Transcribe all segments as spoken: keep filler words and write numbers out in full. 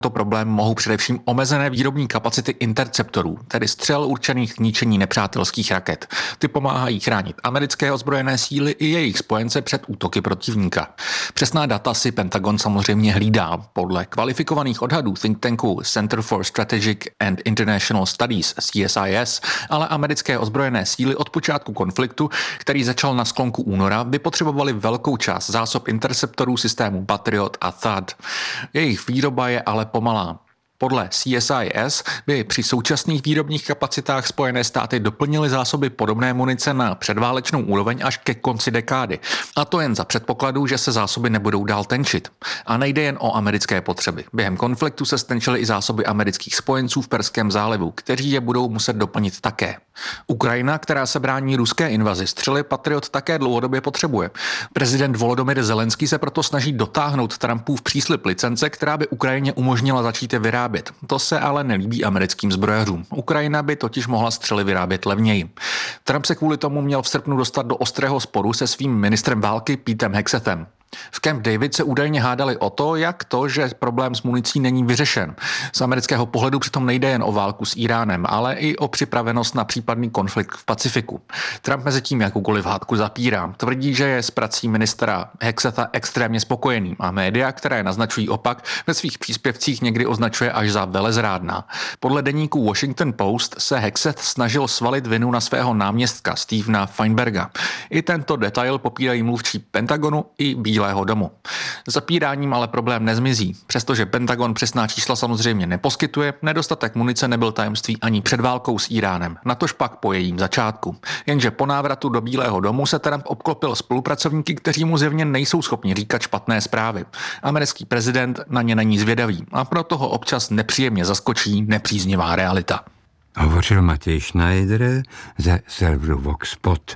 To problém mohou především omezené výrobní kapacity interceptorů, tedy střel určených k ničení nepřátelských raket. Ty pomáhají chránit americké ozbrojené síly i jejich spojence před útoky protivníka. Přesná data si Pentagon samozřejmě hlídá. Podle kvalifikovaných odhadů think tanku Center for Strategic and International Studies C S I S, ale americké ozbrojené síly od počátku konfliktu, který začal na sklonku února, by potřebovali velkou část zásob interceptorů systému Patriot a T H A D. Jejich výroba je ale pomalá. Podle C S I S by při současných výrobních kapacitách Spojené státy doplnily zásoby podobné munice na předválečnou úroveň až ke konci dekády. A to jen za předpokladu, že se zásoby nebudou dál tenčit. A nejde jen o americké potřeby. Během konfliktu se stenčily i zásoby amerických spojenců v Perském zálivu, kteří je budou muset doplnit také. Ukrajina, která se brání ruské invazi, střely Patriot také dlouhodobě potřebuje. Prezident Volodymyr Zelenský se proto snaží dotáhnout Trumpův příslib licence, která by Ukrajině umožnila začít je vyrábět. To se ale nelíbí americkým zbrojařům. Ukrajina by totiž mohla střely vyrábět levněji. Trump se kvůli tomu měl v srpnu dostat do ostrého sporu se svým ministrem války Petem Hexethem. V Camp David se údajně hádali o to, jak to, že problém s municí není vyřešen. Z amerického pohledu přitom nejde jen o válku s Iránem, ale i o připravenost na případný konflikt v Pacifiku. Trump mezi tím jakoukoliv hádku zapírá. Tvrdí, že je s prací ministra Hexeta extrémně spokojený a média, které naznačují opak, ve svých příspěvcích někdy označuje až za velezrádná. Podle deníku Washington Post se Hexet snažil svalit vinu na svého náměstka Stevena Feinberga. I tento detail popírají mluvčí Pentagonu i Bílého domu. Zapíráním ale problém nezmizí. Přestože Pentagon přesná čísla samozřejmě neposkytuje, nedostatek munice nebyl tajemství ani před válkou s Iránem, natož pak po jejím začátku. Jenže po návratu do Bílého domu se Trump obklopil spolupracovníky, kteří mu zjevně nejsou schopni říkat špatné zprávy. Americký prezident na ně není zvědavý a proto ho občas nepříjemně zaskočí nepříznivá realita. Hovořil Matěj Schneider ze serveru Voxpot.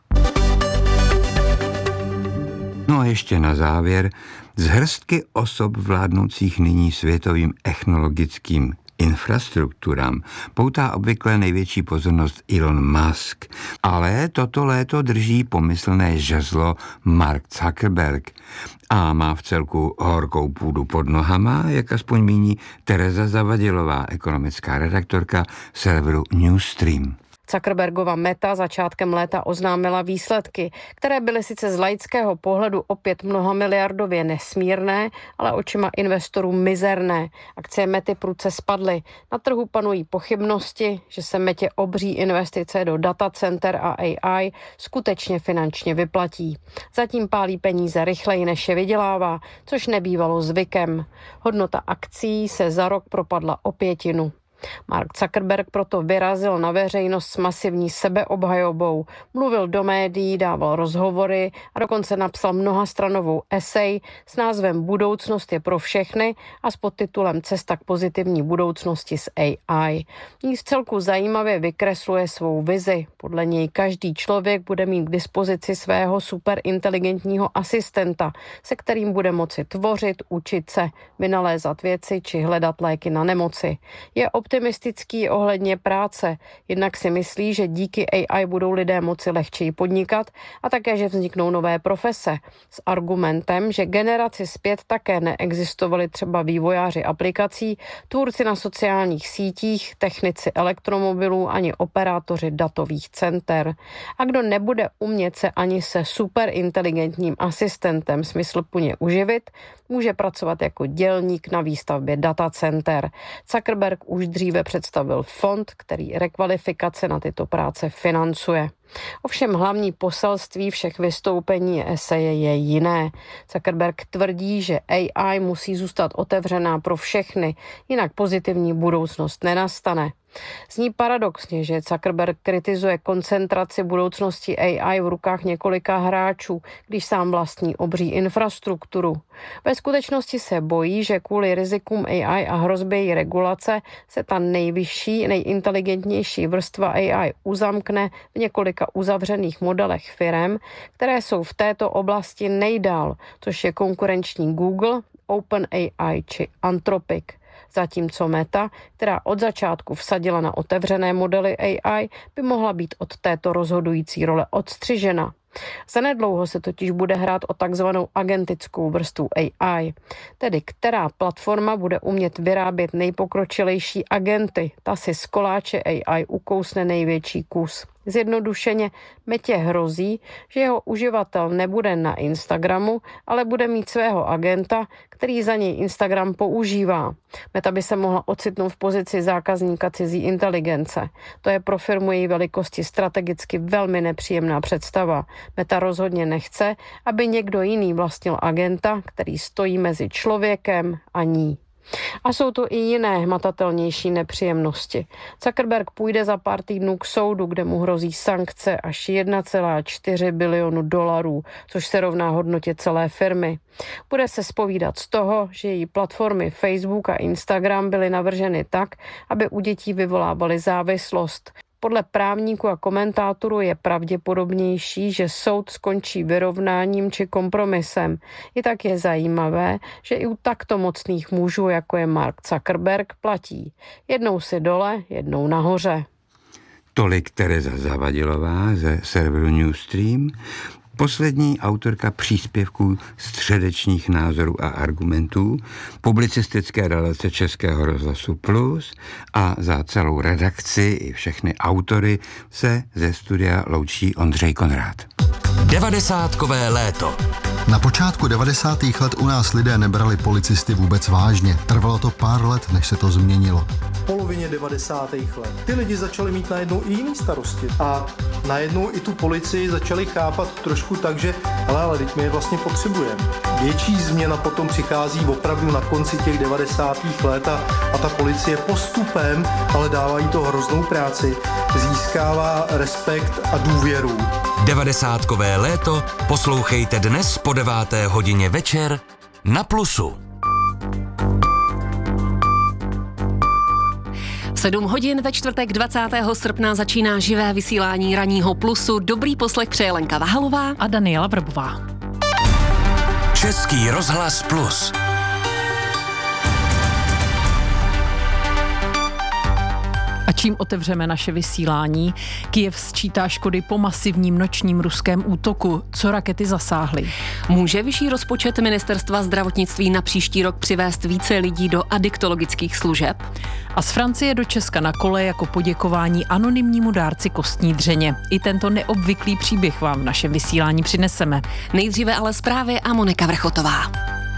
No a ještě na závěr, z hrstky osob vládnoucích nyní světovým technologickým infrastrukturám poutá obvykle největší pozornost Elon Musk. Ale toto léto drží pomyslné žezlo Mark Zuckerberg a má v celku horkou půdu pod nohama, jak aspoň míní Tereza Zavadilová, ekonomická redaktorka serveru Newsstream. Zuckerbergova Meta začátkem léta oznámila výsledky, které byly sice z laického pohledu opět mnohamiliardově nesmírné, ale očima investorů mizerné. Akcie Mety prudce spadly. Na trhu panují pochybnosti, že se Metě obří investice do datacenter a A I skutečně finančně vyplatí. Zatím pálí peníze rychleji, než je vydělává, což nebývalo zvykem. Hodnota akcií se za rok propadla o pětinu. Mark Zuckerberg proto vyrazil na veřejnost s masivní sebeobhajobou, mluvil do médií, dával rozhovory a dokonce napsal mnohastranovou esej s názvem Budoucnost je pro všechny a s podtitulem Cesta k pozitivní budoucnosti s A I. Ní vcelku zajímavě vykresluje svou vizi. Podle něj každý člověk bude mít k dispozici svého superinteligentního asistenta, se kterým bude moci tvořit, učit se, vynalézat věci či hledat léky na nemoci. Je optimistický ohledně práce, jednak si myslí, že díky A I budou lidé moci lehčeji podnikat a také, že vzniknou nové profese. S argumentem, že generaci zpět také neexistovali třeba vývojáři aplikací, tvůrci na sociálních sítích, technici elektromobilů ani operátoři datových center. A kdo nebude umět se ani se superinteligentním asistentem smysluplně uživit, může pracovat jako dělník na výstavbě datacenter. Zuckerberg už dříve představil fond, který rekvalifikace na tyto práce financuje. Ovšem hlavní poselství všech vystoupení eseje je jiné. Zuckerberg tvrdí, že A I musí zůstat otevřená pro všechny, jinak pozitivní budoucnost nenastane. Zní paradoxně, že Zuckerberg kritizuje koncentraci budoucnosti A I v rukách několika hráčů, když sám vlastní obří infrastrukturu. Ve skutečnosti se bojí, že kvůli rizikům A I a hrozbě její regulace se ta nejvyšší, nejinteligentnější vrstva A I uzamkne v několika uzavřených modelech firem, které jsou v této oblasti nejdál, což je konkurenční Google, OpenAI či Anthropic. Zatímco Meta, která od začátku vsadila na otevřené modely A I, by mohla být od této rozhodující role odstřižena. Zanedlouho se totiž bude hrát o takzvanou agentickou vrstvu A I, tedy která platforma bude umět vyrábět nejpokročilejší agenty. Ta si z koláče A I ukousne největší kus. Zjednodušeně Metě hrozí, že jeho uživatel nebude na Instagramu, ale bude mít svého agenta, který za něj Instagram používá. Meta by se mohla ocitnout v pozici zákazníka cizí inteligence. To je pro firmu její velikosti strategicky velmi nepříjemná představa. Meta rozhodně nechce, aby někdo jiný vlastnil agenta, který stojí mezi člověkem a ní. A jsou to i jiné hmatatelnější nepříjemnosti. Zuckerberg půjde za pár týdnů k soudu, kde mu hrozí sankce až jedna celá čtyři bilionu dolarů, což se rovná hodnotě celé firmy. Bude se zpovídat z toho, že její platformy Facebook a Instagram byly navrženy tak, aby u dětí vyvolávaly závislost. Podle právníků a komentátorů je pravděpodobnější, že soud skončí vyrovnáním či kompromisem. I tak je zajímavé, že i u takto mocných mužů, jako je Mark Zuckerberg, platí. Jednou si dole, jednou nahoře. Tolik Tereza Zavadilová ze serveru Newsstream, poslední autorka příspěvků středečních názorů a argumentů, publicistické relace Českého rozhlasu Plus, a za celou redakci i všechny autory se ze studia loučí Ondřej Konrád. Devadesátkové léto. Na počátku devadesátých let u nás lidé nebrali policisty vůbec vážně. Trvalo to pár let, než se to změnilo. V polovině devadesátých let ty lidi začali mít najednou i jiný starosti a najednou i tu policii začali chápat trošku tak, že ale, ale teď my je vlastně potřebujeme. Větší změna potom přichází opravdu na konci těch devadesátých let a, a ta policie postupem, ale dávají to hroznou práci, získává respekt a důvěru. Devadesátkové léto poslouchejte dnes po deváté hodině večer na Plusu. sedm hodin ve čtvrtek dvacátého srpna začíná živé vysílání ranního Plusu. Dobrý poslech přeje Lenka Vahalová a Daniela Brbová. Český rozhlas Plus. A čím otevřeme naše vysílání? Kyjev sčítá škody po masivním nočním ruském útoku. Co rakety zasáhly? Může vyšší rozpočet Ministerstva zdravotnictví na příští rok přivést více lidí do adiktologických služeb? A z Francie do Česka na kole jako poděkování anonymnímu dárci kostní dřeně. I tento neobvyklý příběh vám v našem vysílání přineseme. Nejdříve ale zprávy a Monika Vrchotová.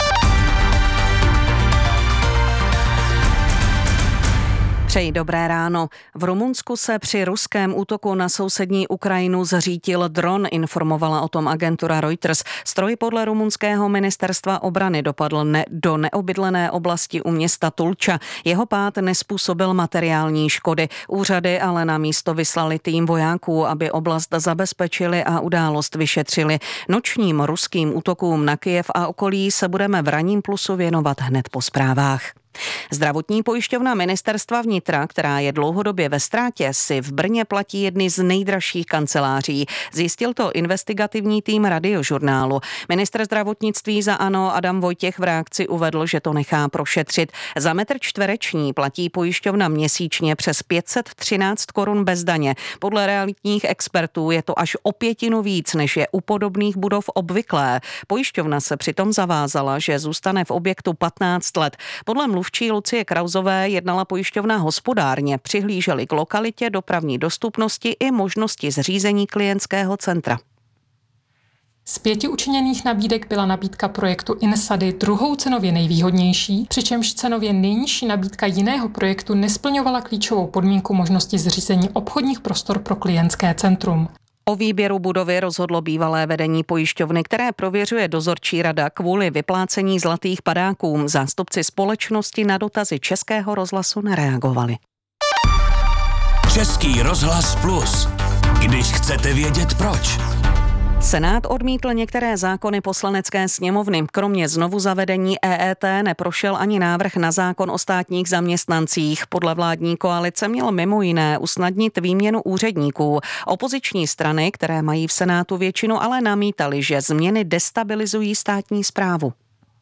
Přeji dobré ráno. V Rumunsku se při ruském útoku na sousední Ukrajinu zřítil dron, informovala o tom agentura Reuters. Stroj podle rumunského ministerstva obrany dopadl ne- do neobydlené oblasti u města Tulča. Jeho pád nezpůsobil materiální škody. Úřady ale na místo vyslali tým vojáků, aby oblast zabezpečili a událost vyšetřili. Nočním ruským útokům na Kyjev a okolí se budeme v ranním Plusu věnovat hned po zprávách. Zdravotní pojišťovna Ministerstva vnitra, která je dlouhodobě ve ztrátě, si v Brně platí jedny z nejdražších kanceláří. Zjistil to investigativní tým Radiožurnálu. Ministr zdravotnictví za ANO Adam Vojtěch v reakci uvedl, že to nechá prošetřit. Za metr čtvereční platí pojišťovna měsíčně přes pět set třináct korun bez daně. Podle realitních expertů je to až o pětinu víc, než je u podobných budov obvyklé. Pojišťovna se přitom zavázala, že zůstane v objektu patnáct let. Podle mluv Mluvčí Lucie Krauzové jednala pojišťovna hospodárně, přihlíželi k lokalitě, dopravní dostupnosti i možnosti zřízení klientského centra. Z pěti učiněných nabídek byla nabídka projektu InSady druhou cenově nejvýhodnější, přičemž cenově nejnižší nabídka jiného projektu nesplňovala klíčovou podmínku možnosti zřízení obchodních prostor pro klientské centrum. O výběru budovy rozhodlo bývalé vedení pojišťovny, které prověřuje dozorčí rada kvůli vyplácení zlatých padáků. Zástupci společnosti na dotazy Českého rozhlasu nereagovali. Český rozhlas Plus. Když chcete vědět proč. Senát odmítl některé zákony poslanecké sněmovny. Kromě znovu zavedení E E T neprošel ani návrh na zákon o státních zaměstnancích. Podle vládní koalice měl mimo jiné usnadnit výměnu úředníků. Opoziční strany, které mají v Senátu většinu, ale namítaly, že změny destabilizují státní správu.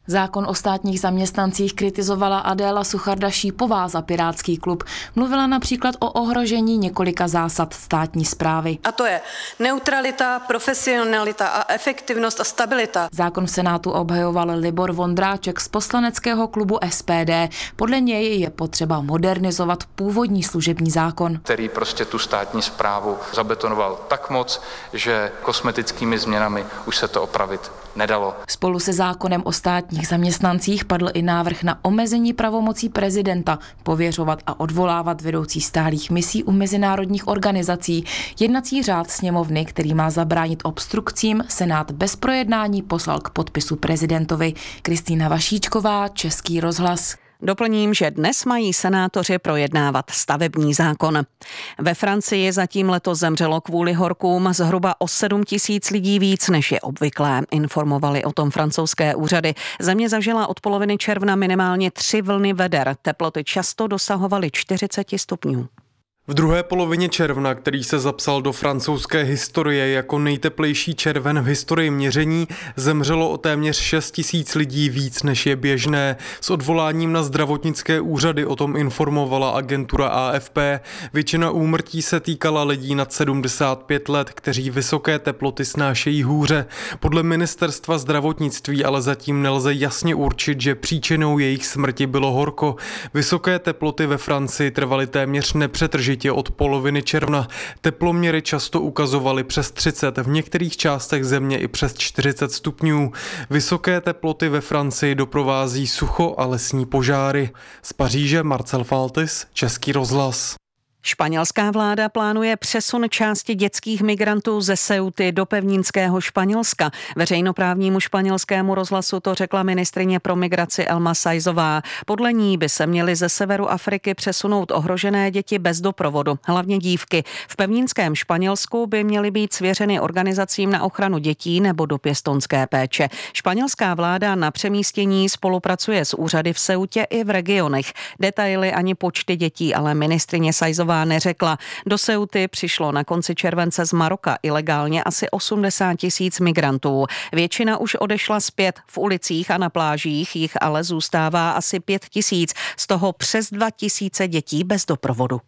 Zákon o státních zaměstnancích kritizovala Adéla Sucharda-Šípová za Pirátský klub. Mluvila například o ohrožení několika zásad státní správy. A to je neutralita, profesionalita a efektivnost a stabilita. Zákon v Senátu obhajoval Libor Vondráček z poslaneckého klubu S P D. Podle něj je potřeba modernizovat původní služební zákon, který prostě tu státní správu zabetonoval tak moc, že kosmetickými změnami už se to opravit nedalo. Spolu se zákonem o státních zaměstnancích padl i návrh na omezení pravomocí prezidenta pověřovat a odvolávat vedoucí stálých misí u mezinárodních organizací. Jednací řád sněmovny, který má zabránit obstrukcím, Senát bez projednání poslal k podpisu prezidentovi. Kristýna Vašíčková, Český rozhlas. Doplním, že dnes mají senátoři projednávat stavební zákon. Ve Francii zatím letos zemřelo kvůli horkům zhruba o sedm tisíc lidí víc, než je obvyklé. Informovali o tom francouzské úřady. Země zažila od poloviny června minimálně tři vlny veder. Teploty často dosahovaly čtyřicet stupňů. V druhé polovině června, který se zapsal do francouzské historie jako nejteplejší červen v historii měření, zemřelo o téměř šest tisíc lidí víc, než je běžné. S odvoláním na zdravotnické úřady o tom informovala agentura A F P. Většina úmrtí se týkala lidí nad sedmdesát pět let, kteří vysoké teploty snášejí hůře. Podle ministerstva zdravotnictví ale zatím nelze jasně určit, že příčinou jejich smrti bylo horko. Vysoké teploty ve Francii trvaly téměř nepřetržitě od poloviny června. Teploměry často ukazovaly přes třicet, v některých částech země i přes čtyřicet stupňů. Vysoké teploty ve Francii doprovází sucho a lesní požáry. Z Paříže Marcel Faltis, Český rozhlas. Španělská vláda plánuje přesun části dětských migrantů ze Ceuty do pevninského Španělska. Veřejnoprávnímu španělskému rozhlasu to řekla ministryně pro migraci Elma Saizová. Podle ní by se měly ze severu Afriky přesunout ohrožené děti bez doprovodu, hlavně dívky. V pevninském Španělsku by měly být svěřeny organizacím na ochranu dětí nebo do pěstounské péče. Španělská vláda na přemístění spolupracuje s úřady v Ceutě i v regionech. Detaily ani počty dětí ale ministryně Saizová neřekla. Do Ceuty přišlo na konci července z Maroka ilegálně asi osmdesát tisíc migrantů. Většina už odešla zpět. V ulicích a na plážích jich ale zůstává asi pět tisíc, z toho přes dva tisíce dětí bez doprovodu.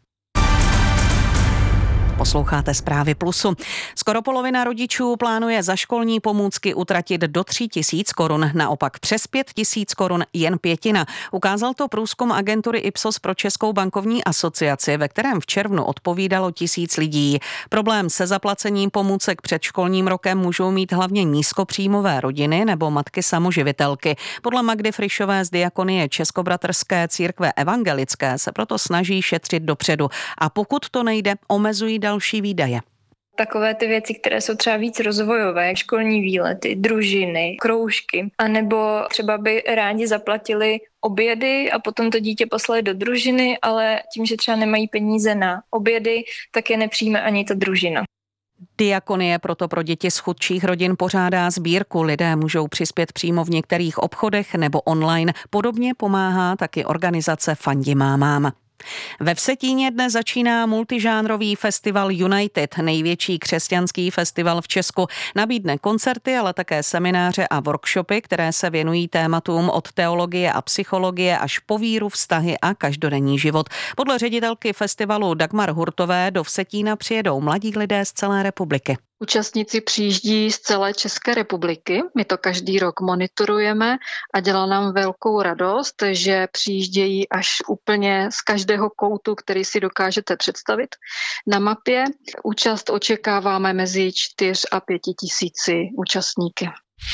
Posloucháte Zprávy Plusu. Skoro polovina rodičů plánuje za školní pomůcky utratit do tří tisíc korun, naopak přes pět tisíc korun jen pětina. Ukázal to průzkum agentury Ipsos pro Českou bankovní asociaci, ve kterém v červnu odpovídalo tisíc lidí. Problém se zaplacením pomůcek před školním rokem můžou mít hlavně nízkopříjmové rodiny nebo matky samoživitelky. Podle Magdy Frišové z Diakonie Českobratrské církve evangelické se proto snaží šetřit dopředu a pokud to nejde, omezují další výdaje. Takové ty věci, které jsou třeba víc rozvojové, školní výlety, družiny, kroužky, anebo třeba by rádi zaplatili obědy a potom to dítě poslali do družiny, ale tím, že třeba nemají peníze na obědy, tak je nepřijme ani ta družina. Diakonie proto pro děti z chudších rodin pořádá sbírku. Lidé můžou přispět přímo v některých obchodech nebo online. Podobně pomáhá taky organizace Fandi mámám. Ve Vsetíně dnes začíná multižánrový festival United, největší křesťanský festival v Česku. Nabídne koncerty, ale také semináře a workshopy, které se věnují tématům od teologie a psychologie až po víru, vztahy a každodenní život. Podle ředitelky festivalu Dagmar Hurtové do Vsetína přijedou mladí lidé z celé republiky. Účastníci přijíždí z celé České republiky, my to každý rok monitorujeme a dělá nám velkou radost, že přijíždějí až úplně z každého koutu, který si dokážete představit na mapě. Účast očekáváme mezi čtyři a pěti tisíci účastníky.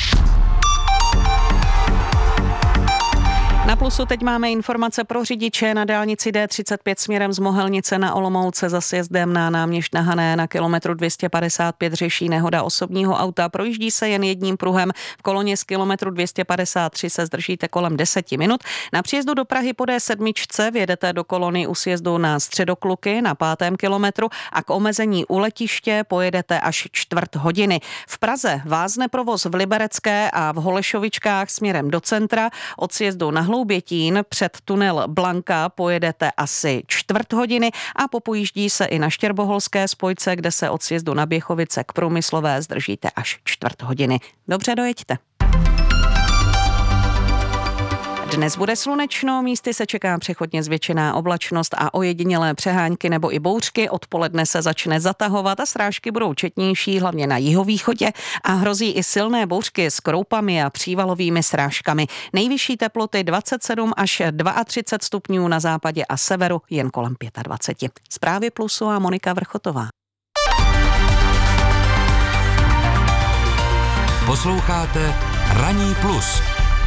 Na Plusu teď máme informace pro řidiče na dálnici D třicet pět směrem z Mohelnice na Olomouce za sjezdem na náměšť na Hané na kilometru dvě stě padesát pět řeší nehoda osobního auta. Projíždí se jen jedním pruhem. V koloně z kilometru dvě stě padesát tři se zdržíte kolem deseti minut. Na příjezdu do Prahy po D sedm vjedete do kolony u sjezdu na Středokluky na pátém kilometru a k omezení u letiště pojedete až čtvrt hodiny. V Praze vázne provoz v Liberecké a v Holešovičkách směrem do centra. Od sjezdu na Hloubětín před tunel Blanka pojedete asi čtvrt hodiny a popojíždí se i na Štěrboholské spojce, kde se od sjezdu na Běchovice k Průmyslové zdržíte až čtvrt hodiny. Dobře, dojeďte. Dnes bude slunečno, místy se čeká přechodně zvětšená oblačnost a ojedinělé přehánky nebo i bouřky. Odpoledne se začne zatahovat a srážky budou četnější, hlavně na jihovýchodě, a hrozí i silné bouřky s kroupami a přívalovými srážkami. Nejvyšší teploty dvacet sedm až třicet dva stupňů na západě a severu, jen kolem dvacet pět. Zprávy Plusu a Monika Vrchotová. Posloucháte Ranní plus.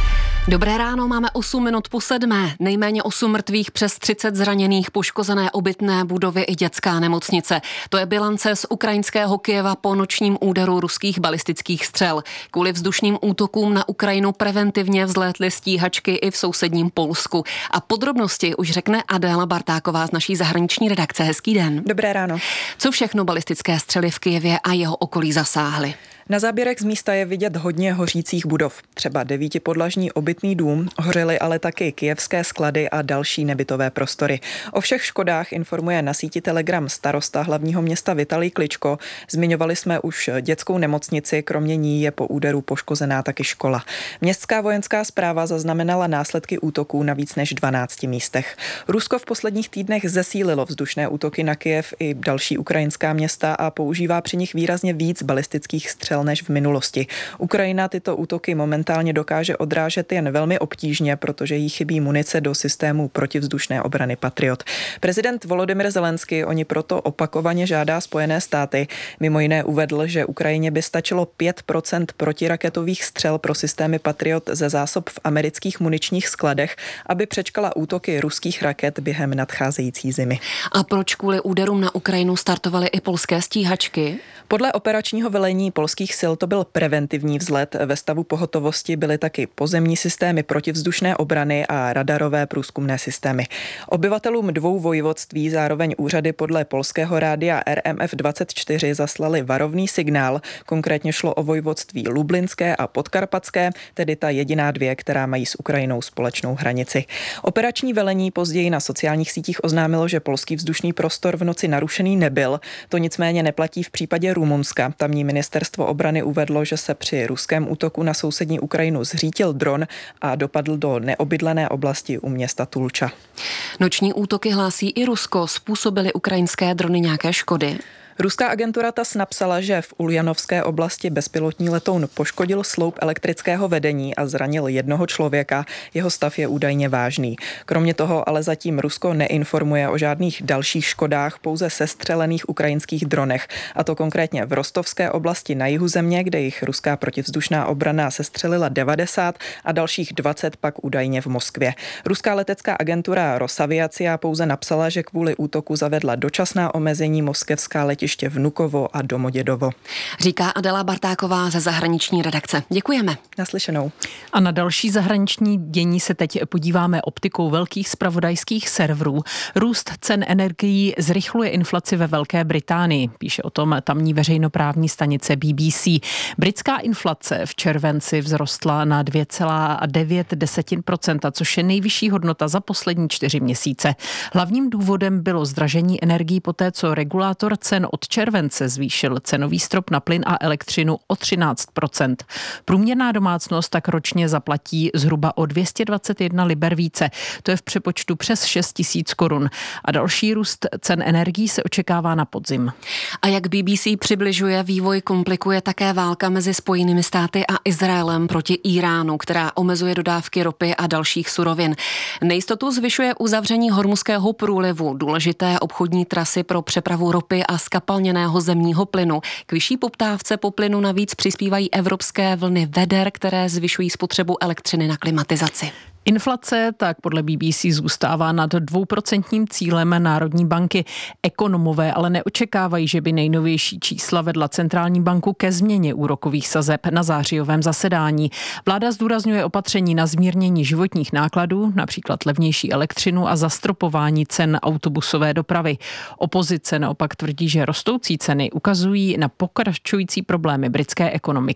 Dobré ráno, máme osm minut po sedmé. Nejméně osm mrtvých, přes třicet zraněných, poškozené obytné budovy i dětská nemocnice. To je bilance z ukrajinského Kyjeva po nočním úderu ruských balistických střel. Kvůli vzdušným útokům na Ukrajinu preventivně vzlétly stíhačky i v sousedním Polsku. A podrobnosti už řekne Adéla Bartáková z naší zahraniční redakce. Hezký den. Dobré ráno. Co všechno balistické střely v Kyjevě a jeho okolí zasáhly? Na záběrech z místa je vidět hodně hořících budov. Třeba devítipodlažní obytný dům, hořely ale taky kyjevské sklady a další nebytové prostory. O všech škodách informuje na síti Telegram starosta hlavního města Vitalij Kličko. Zmiňovali jsme už dětskou nemocnici, kromě ní je po úderu poškozená taky škola. Městská vojenská správa zaznamenala následky útoků na víc než dvanácti místech. Rusko v posledních týdnech zesílilo vzdušné útoky na Kyjev i další ukrajinská města a používá při nich výrazně víc balistických střel než v minulosti. Ukrajina tyto útoky momentálně dokáže odrážet jen velmi obtížně, protože jí chybí munice do systému protivzdušné obrany Patriot. Prezident Volodymyr Zelenský o ní proto opakovaně žádá Spojené státy. Mimo jiné uvedl, že Ukrajině by stačilo pět procent protiraketových střel pro systémy Patriot ze zásob v amerických muničních skladech, aby přečkala útoky ruských raket během nadcházející zimy. A proč kvůli úderům na Ukrajinu startovaly i polské stíhačky? Podle operačního velení polských sil to byl preventivní vzlet. Ve stavu pohotovosti byly taky pozemní systémy protivzdušné obrany a radarové průzkumné systémy. Obyvatelům dvou vojvodství zároveň úřady podle polského rádia R M F dvacet čtyři zaslali varovný signál. Konkrétně šlo o vojvodství Lublinské a Podkarpatské, tedy ta jediná dvě, která mají s Ukrajinou společnou hranici. Operační velení později na sociálních sítích oznámilo, že polský vzdušný prostor v noci narušený nebyl. To nicméně neplatí v případě Rumunska. Tamní ministerstvo obrany uvedlo, že se při ruském útoku na sousední Ukrajinu zřítil dron a dopadl do neobydlené oblasti u města Tulča. Noční útoky hlásí i Rusko. Způsobily ukrajinské drony nějaké škody? Ruská agentura TASS napsala, že v Uljanovské oblasti bezpilotní letoun poškodil sloup elektrického vedení a zranil jednoho člověka. Jeho stav je údajně vážný. Kromě toho ale zatím Rusko neinformuje o žádných dalších škodách, pouze sestřelených ukrajinských dronech. A to konkrétně v Rostovské oblasti na jihu země, kde jich ruská protivzdušná obrana sestřelila devadesát a dalších dvacet pak údajně v Moskvě. Ruská letecká agentura Rosaviacia pouze napsala, že kvůli útoku zavedla dočasná omezení moskevská letiště Vnukovo a Domodědovo. Říká Adela Bartáková ze zahraniční redakce. Děkujeme. Naslyšenou. A na další zahraniční dění se teď podíváme optikou velkých zpravodajských serverů. Růst cen energií zrychluje inflaci ve Velké Británii, píše o tom tamní veřejnoprávní stanice B B C. Britská inflace v červenci vzrostla na dvě celá devět procenta, což je nejvyšší hodnota za poslední čtyři měsíce. Hlavním důvodem bylo zdražení energií poté, co regulátor cen od července zvýšil cenový strop na plyn a elektřinu o třináct procent. Průměrná domácnost tak ročně zaplatí zhruba o dvě stě dvacet jedna liber více. To je v přepočtu přes šest tisíc korun. A další růst cen energií se očekává na podzim. A jak B B C přibližuje, vývoj komplikuje také válka mezi Spojenými státy a Izraelem proti Iránu, která omezuje dodávky ropy a dalších surovin. Nejistotu zvyšuje uzavření Hormuzského průlivu, důležité obchodní trasy pro přepravu ropy a skapalněného zemního plynu. K vyšší poptávce po plynu navíc přispívají evropské vlny veder, které zvyšují spotřebu elektřiny na klimatizaci. Inflace tak podle B B C zůstává nad dvouprocentním cílem Národní banky. Ekonomové ale neočekávají, že by nejnovější čísla vedla centrální banku ke změně úrokových sazeb na zářijovém zasedání. Vláda zdůrazňuje opatření na zmírnění životních nákladů, například levnější elektřinu a zastropování cen autobusové dopravy. Opozice naopak tvrdí, že rostoucí ceny ukazují na pokračující problémy britské ekonomiky.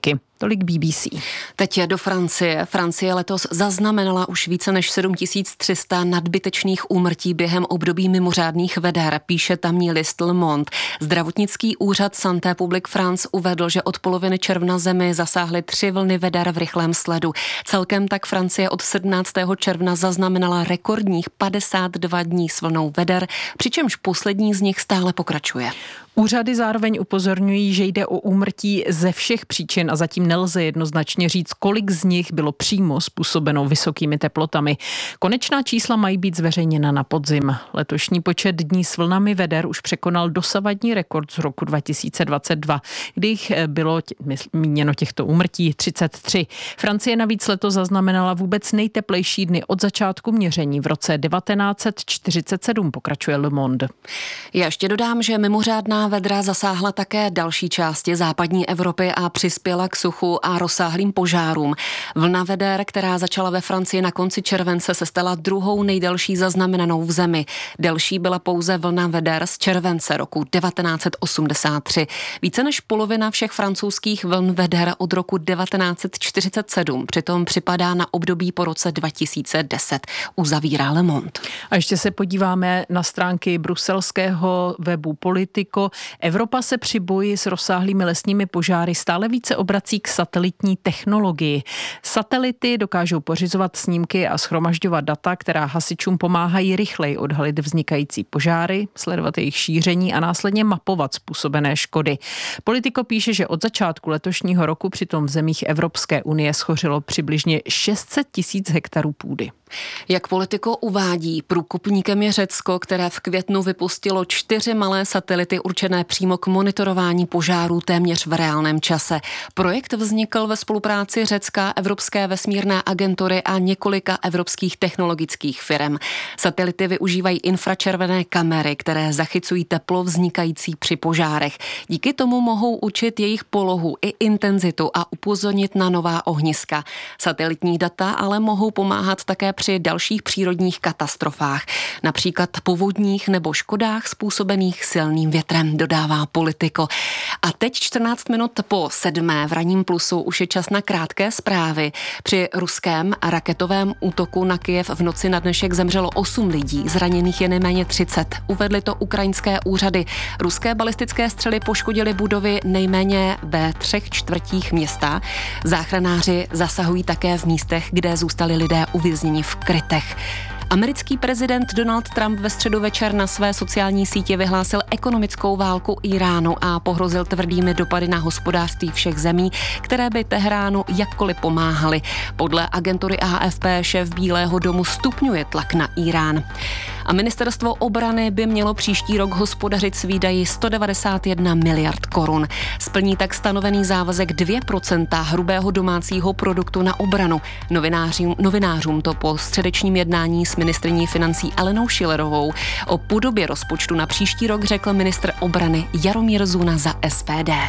Tolik B B C. Teď je do Francie. Francie letos zaznamenala už více než sedm tisíc tři sta nadbytečných úmrtí během období mimořádných veder, píše tamní list Le Monde. Zdravotnický úřad Santé Publique France uvedl, že od poloviny června zemi zasáhly tři vlny veder v rychlém sledu. Celkem tak Francie od sedmnáctého června zaznamenala rekordních padesát dva dní s vlnou veder, přičemž poslední z nich stále pokračuje. Úřady zároveň upozorňují, že jde o úmrtí ze všech příčin a zatím nelze jednoznačně říct, kolik z nich bylo přímo způsobeno vysokými teplotami. Konečná čísla mají být zveřejněna na podzim. Letošní počet dní s vlnami veder už překonal dosavadní rekord z roku dva tisíce dvacet dva, kdy jich bylo míněno těchto úmrtí třicet tři. Francie navíc letos zaznamenala vůbec nejteplejší dny od začátku měření v roce devatenáct set čtyřicet sedm, pokračuje Le Monde. Já ještě dodám, že mimořádná vedra zasáhla také další části západní Evropy a přispěla k suchu a rozsáhlým požárům. Vlna veder, která začala ve Francii na konci července, se stala druhou nejdelší zaznamenanou v zemi. Delší byla pouze vlna veder z července roku devatenáct set osmdesát tři. Více než polovina všech francouzských vln veder od roku devatenáct set čtyřicet sedm přitom připadá na období po roce dva tisíce deset, uzavírá Le Monde. A ještě se podíváme na stránky bruselského webu Politico. Evropa se při boji s rozsáhlými lesními požáry stále více obrací k satelitní technologii. Satelity dokážou pořizovat snímky a shromažďovat data, která hasičům pomáhají rychleji odhalit vznikající požáry, sledovat jejich šíření a následně mapovat způsobené škody. Politico píše, že od začátku letošního roku přitom v zemích Evropské unie schořilo přibližně šest set tisíc hektarů půdy. Jak Politico uvádí, průkopníkem je Řecko, které v květnu vypustilo čtyři malé satelity určené přímo k monitorování požárů téměř v reálném čase. Projekt vznikl ve spolupráci Řecka, Evropské vesmírné agentury a několika evropských technologických firm. Satelity využívají infračervené kamery, které zachycují teplo vznikající při požárech. Díky tomu mohou učit jejich polohu i intenzitu a upozornit na nová ohniska. Satelitní data ale mohou pomáhat také při dalších přírodních katastrofách, například povodních nebo škodách způsobených silným větrem, dodává Politico. A teď čtrnáct minut po sedmé v ranním plusu už je čas na krátké zprávy. Při ruském raketovém útoku na Kyjev v noci na dnešek zemřelo osm lidí, zraněných je nejméně třicet. Uvedly to ukrajinské úřady. Ruské balistické střely poškodily budovy nejméně ve třech čtvrtích města. Záchranáři zasahují také v místech, kde zůstali lidé uvězněni v krytech. Americký prezident Donald Trump ve středu večer na své sociální sítě vyhlásil ekonomickou válku Íránu a pohrozil tvrdými dopady na hospodářství všech zemí, které by Teheránu jakkoliv pomáhaly. Podle agentury A F P šéf Bílého domu stupňuje tlak na Írán. A ministerstvo obrany by mělo příští rok hospodařit s výdaji sto devadesát jedna miliard korun. Splní tak stanovený závazek dvě procenta hrubého domácího produktu na obranu. Novinářům, novinářům to po středečním jednání s ministryní financí Alenou Schillerovou o podobě rozpočtu na příští rok řekl ministr obrany Jaromír Zuna za S P D.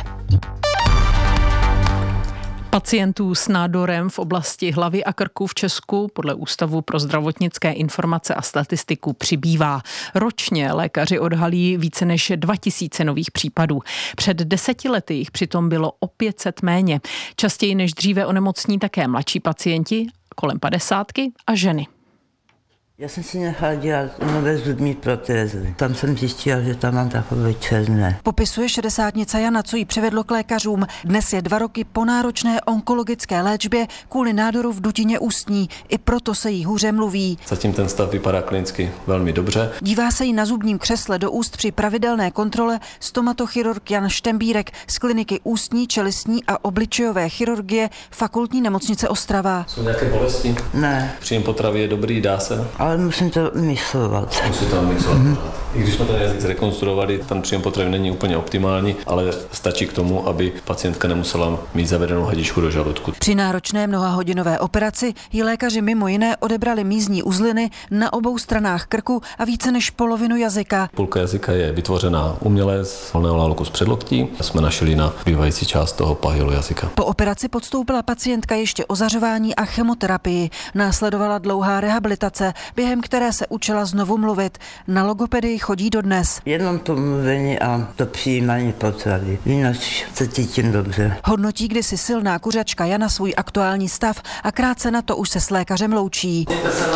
Pacientů s nádorem v oblasti hlavy a krku v Česku podle Ústavu pro zdravotnické informace a statistiku přibývá. Ročně lékaři odhalí více než dva tisíce nových případů. Před deseti lety jich přitom bylo o pět set méně. Častěji než dříve onemocní také mladší pacienti, kolem padesátky, a ženy. Já jsem si nechala dělat nové zubní protézy. Tam jsem zjistila, že tam mám takové černé. Popisuje šedesátnice Jana, co jí přivedlo k lékařům. Dnes je dva roky po náročné onkologické léčbě kvůli nádoru v dutině ústní. I proto se jí hůře mluví. Zatím ten stav vypadá klinicky velmi dobře. Dívá se jí na zubním křesle do úst při pravidelné kontrole stomatochirurg Jan Štembírek z kliniky ústní, čelistní a obličejové chirurgie Fakultní nemocnice Ostrava. Jsou nějaké bolesti? Ne. Příjem potravy je dobrý, dá se? Ale musím to mixovat. Musím to mixovat. Mm-hmm. I když jsme ten jazyk zrekonstruovali, ten příjem potravy není úplně optimální, ale stačí k tomu, aby pacientka nemusela mít zavedenou hadičku do žaludku. Při náročné mnohahodinové operaci jí lékaři mimo jiné odebrali mízní uzliny na obou stranách krku a více než polovinu jazyka. Půlka jazyka je vytvořená uměle z volného laloku z předloktí. Jsme našli na bývající část toho pahylu jazyka. Po operaci podstoupila pacientka ještě ozařování a chemoterapii. Následovala dlouhá rehabilitace. během které se učila znovu mluvit. Na logopedii chodí dodnes. Jenom to mluvení a to přijímání potravy. Jinak se cítím dobře. Hodnotí kdysi silná kuřačka Jana svůj aktuální stav a krátce na to už se s lékařem loučí.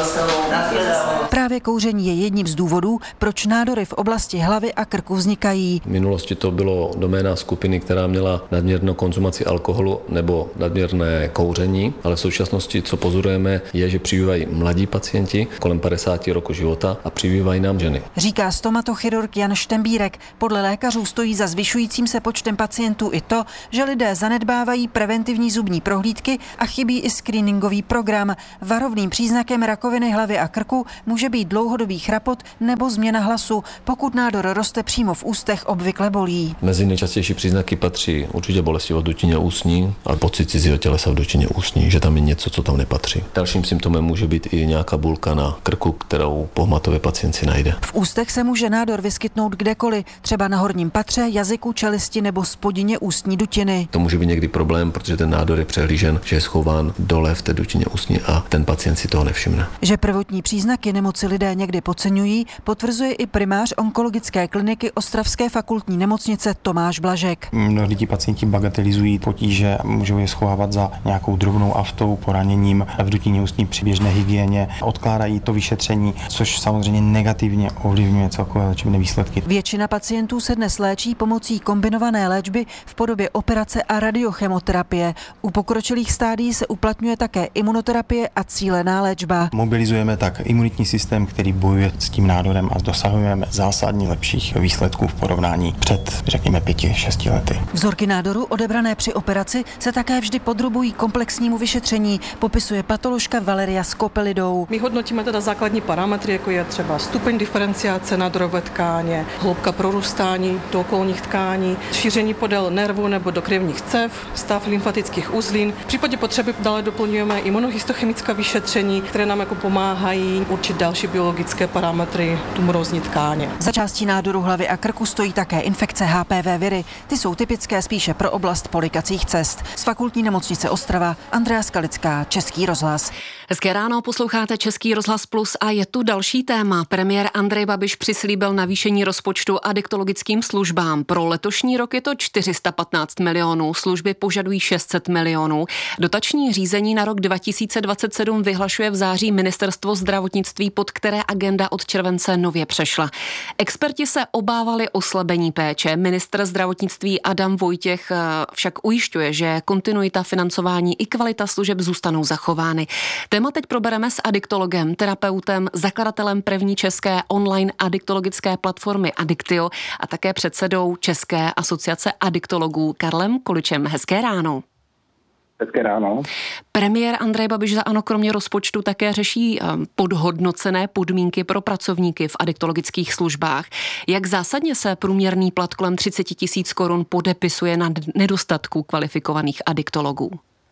Právě kouření je jedním z důvodů, proč nádory v oblasti hlavy a krku vznikají. V minulosti to bylo doména skupiny, která měla nadměrnou konzumaci alkoholu nebo nadměrné kouření, ale v současnosti, co pozorujeme, je, že přibývají mladí pacienti kolem padesáti roku života a přibývají nám ženy. Říká stomatochirurg Jan Štembírek. Podle lékařů stojí za zvyšujícím se počtem pacientů i to, že lidé zanedbávají preventivní zubní prohlídky a chybí i screeningový program. Varovným příznakem rakoviny hlavy a krku může být dlouhodobý chrapot nebo změna hlasu, pokud nádor roste přímo v ústech, obvykle bolí. Mezi nejčastější příznaky patří určitě bolestivost dutině ústní, ale pocit cizího tělesa v dutině ústní, že tam je něco, co tam nepatří. Dalším symptomem může být i nějaká bulka na krku, kterou pohmatově pacient si najde. V ústech se může nádor vyskytnout kdekoliv, třeba na horním patře, jazyku, čelisti nebo spodině ústní dutiny. To může být někdy problém, protože ten nádor je přehlížen, že je schován dole v té dutině ústní a ten pacient si toho nevšimne. Že prvotní příznaky nemoci lidé někdy podceňují, potvrzuje i primář onkologické kliniky Ostravské fakultní nemocnice Tomáš Blažek. Mnohdy ti pacienti bagatelizují potíže, můžou je schovávat za nějakou drobnou aftou, poraněním v dutině ústní při běžné hygieně, odkládají to vyšetření, což samozřejmě negativně ovlivňuje celkové léčebné výsledky. Většina pacientů se dnes léčí pomocí kombinované léčby v podobě operace a radiochemoterapie. U pokročilých stádií se uplatňuje také imunoterapie a cílená léčba. Mobilizujeme tak imunitní systém, který bojuje s tím nádorem a dosahujeme zásadně lepších výsledků v porovnání před, řekněme, pěti, šesti lety. Vzorky nádoru odebrané při operaci se také vždy podrobují komplexnímu vyšetření, popisuje patoložka Valeria Skopelidou. My hodnotíme teda základní parametry, jako je třeba stupeň diferenciace nádorové tkáně, hloubka prorůstání do okolních tkání, šíření podél nervu nebo do krevních cév, stav lymfatických uzlin. V případě potřeby dále doplňujeme imunohistochemická vyšetření, které nám jako pomáhají určit další biologické parametry tumorózní tkáně. Za částí nádoru hlavy a krku stojí také infekce H P V viry. Ty jsou typické spíše pro oblast polikacích cest. Z fakultní nemocnice Ostrava Andrea Skalická, Český rozhlas. Hezké ráno, posloucháte Český rozhlas Plus a je tu další téma. Premiér Andrej Babiš přislíbil navýšení rozpočtu adiktologickým službám. Pro letošní rok je to čtyři sta patnáct milionů, služby požadují šest set milionů. Dotační řízení na rok dva tisíce dvacet sedm vyhlašuje v září Ministerstvo zdravotnictví, pod které agenda od července nově přešla. Experti se obávali oslabení péče. Ministr zdravotnictví Adam Vojtěch však ujišťuje, že kontinuita financování i kvalita služeb zůstanou zachovány. Téma teď probereme s adiktologem, terapeutem, zakladatelem první české online adiktologické platformy Adiktio a také předsedou České asociace adiktologů Karlem Količem. Hezké ráno. Hezké ráno. Premiér Andrej Babiš za ANO kromě rozpočtu také řeší podhodnocené podmínky pro pracovníky v adiktologických službách. Jak zásadně se průměrný plat kolem třicet tisíc korun podepisuje na nedostatku kvalifikovaných adiktologů?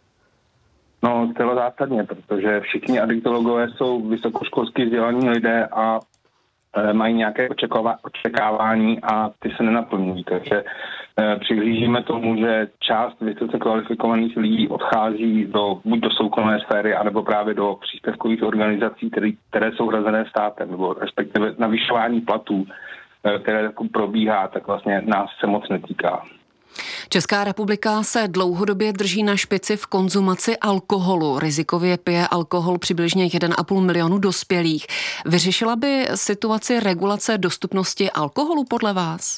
No, zcela zásadně, protože všichni adiktologové jsou vysokoškolsky vzdělaní lidé a e, mají nějaké očekávání a ty se nenaplňují. Takže e, přihlížíme tomu, že část vysoce kvalifikovaných lidí odchází do, buď do soukromé sféry, anebo právě do příspěvkových organizací, které, které jsou hrazené státem, nebo respektive navyšování platů, e, které jako probíhá, tak vlastně nás se moc netýká. Česká republika se dlouhodobě drží na špici v konzumaci alkoholu. Rizikově pije alkohol přibližně jeden a půl milionu dospělých. Vyřešila by situaci regulace dostupnosti alkoholu podle vás?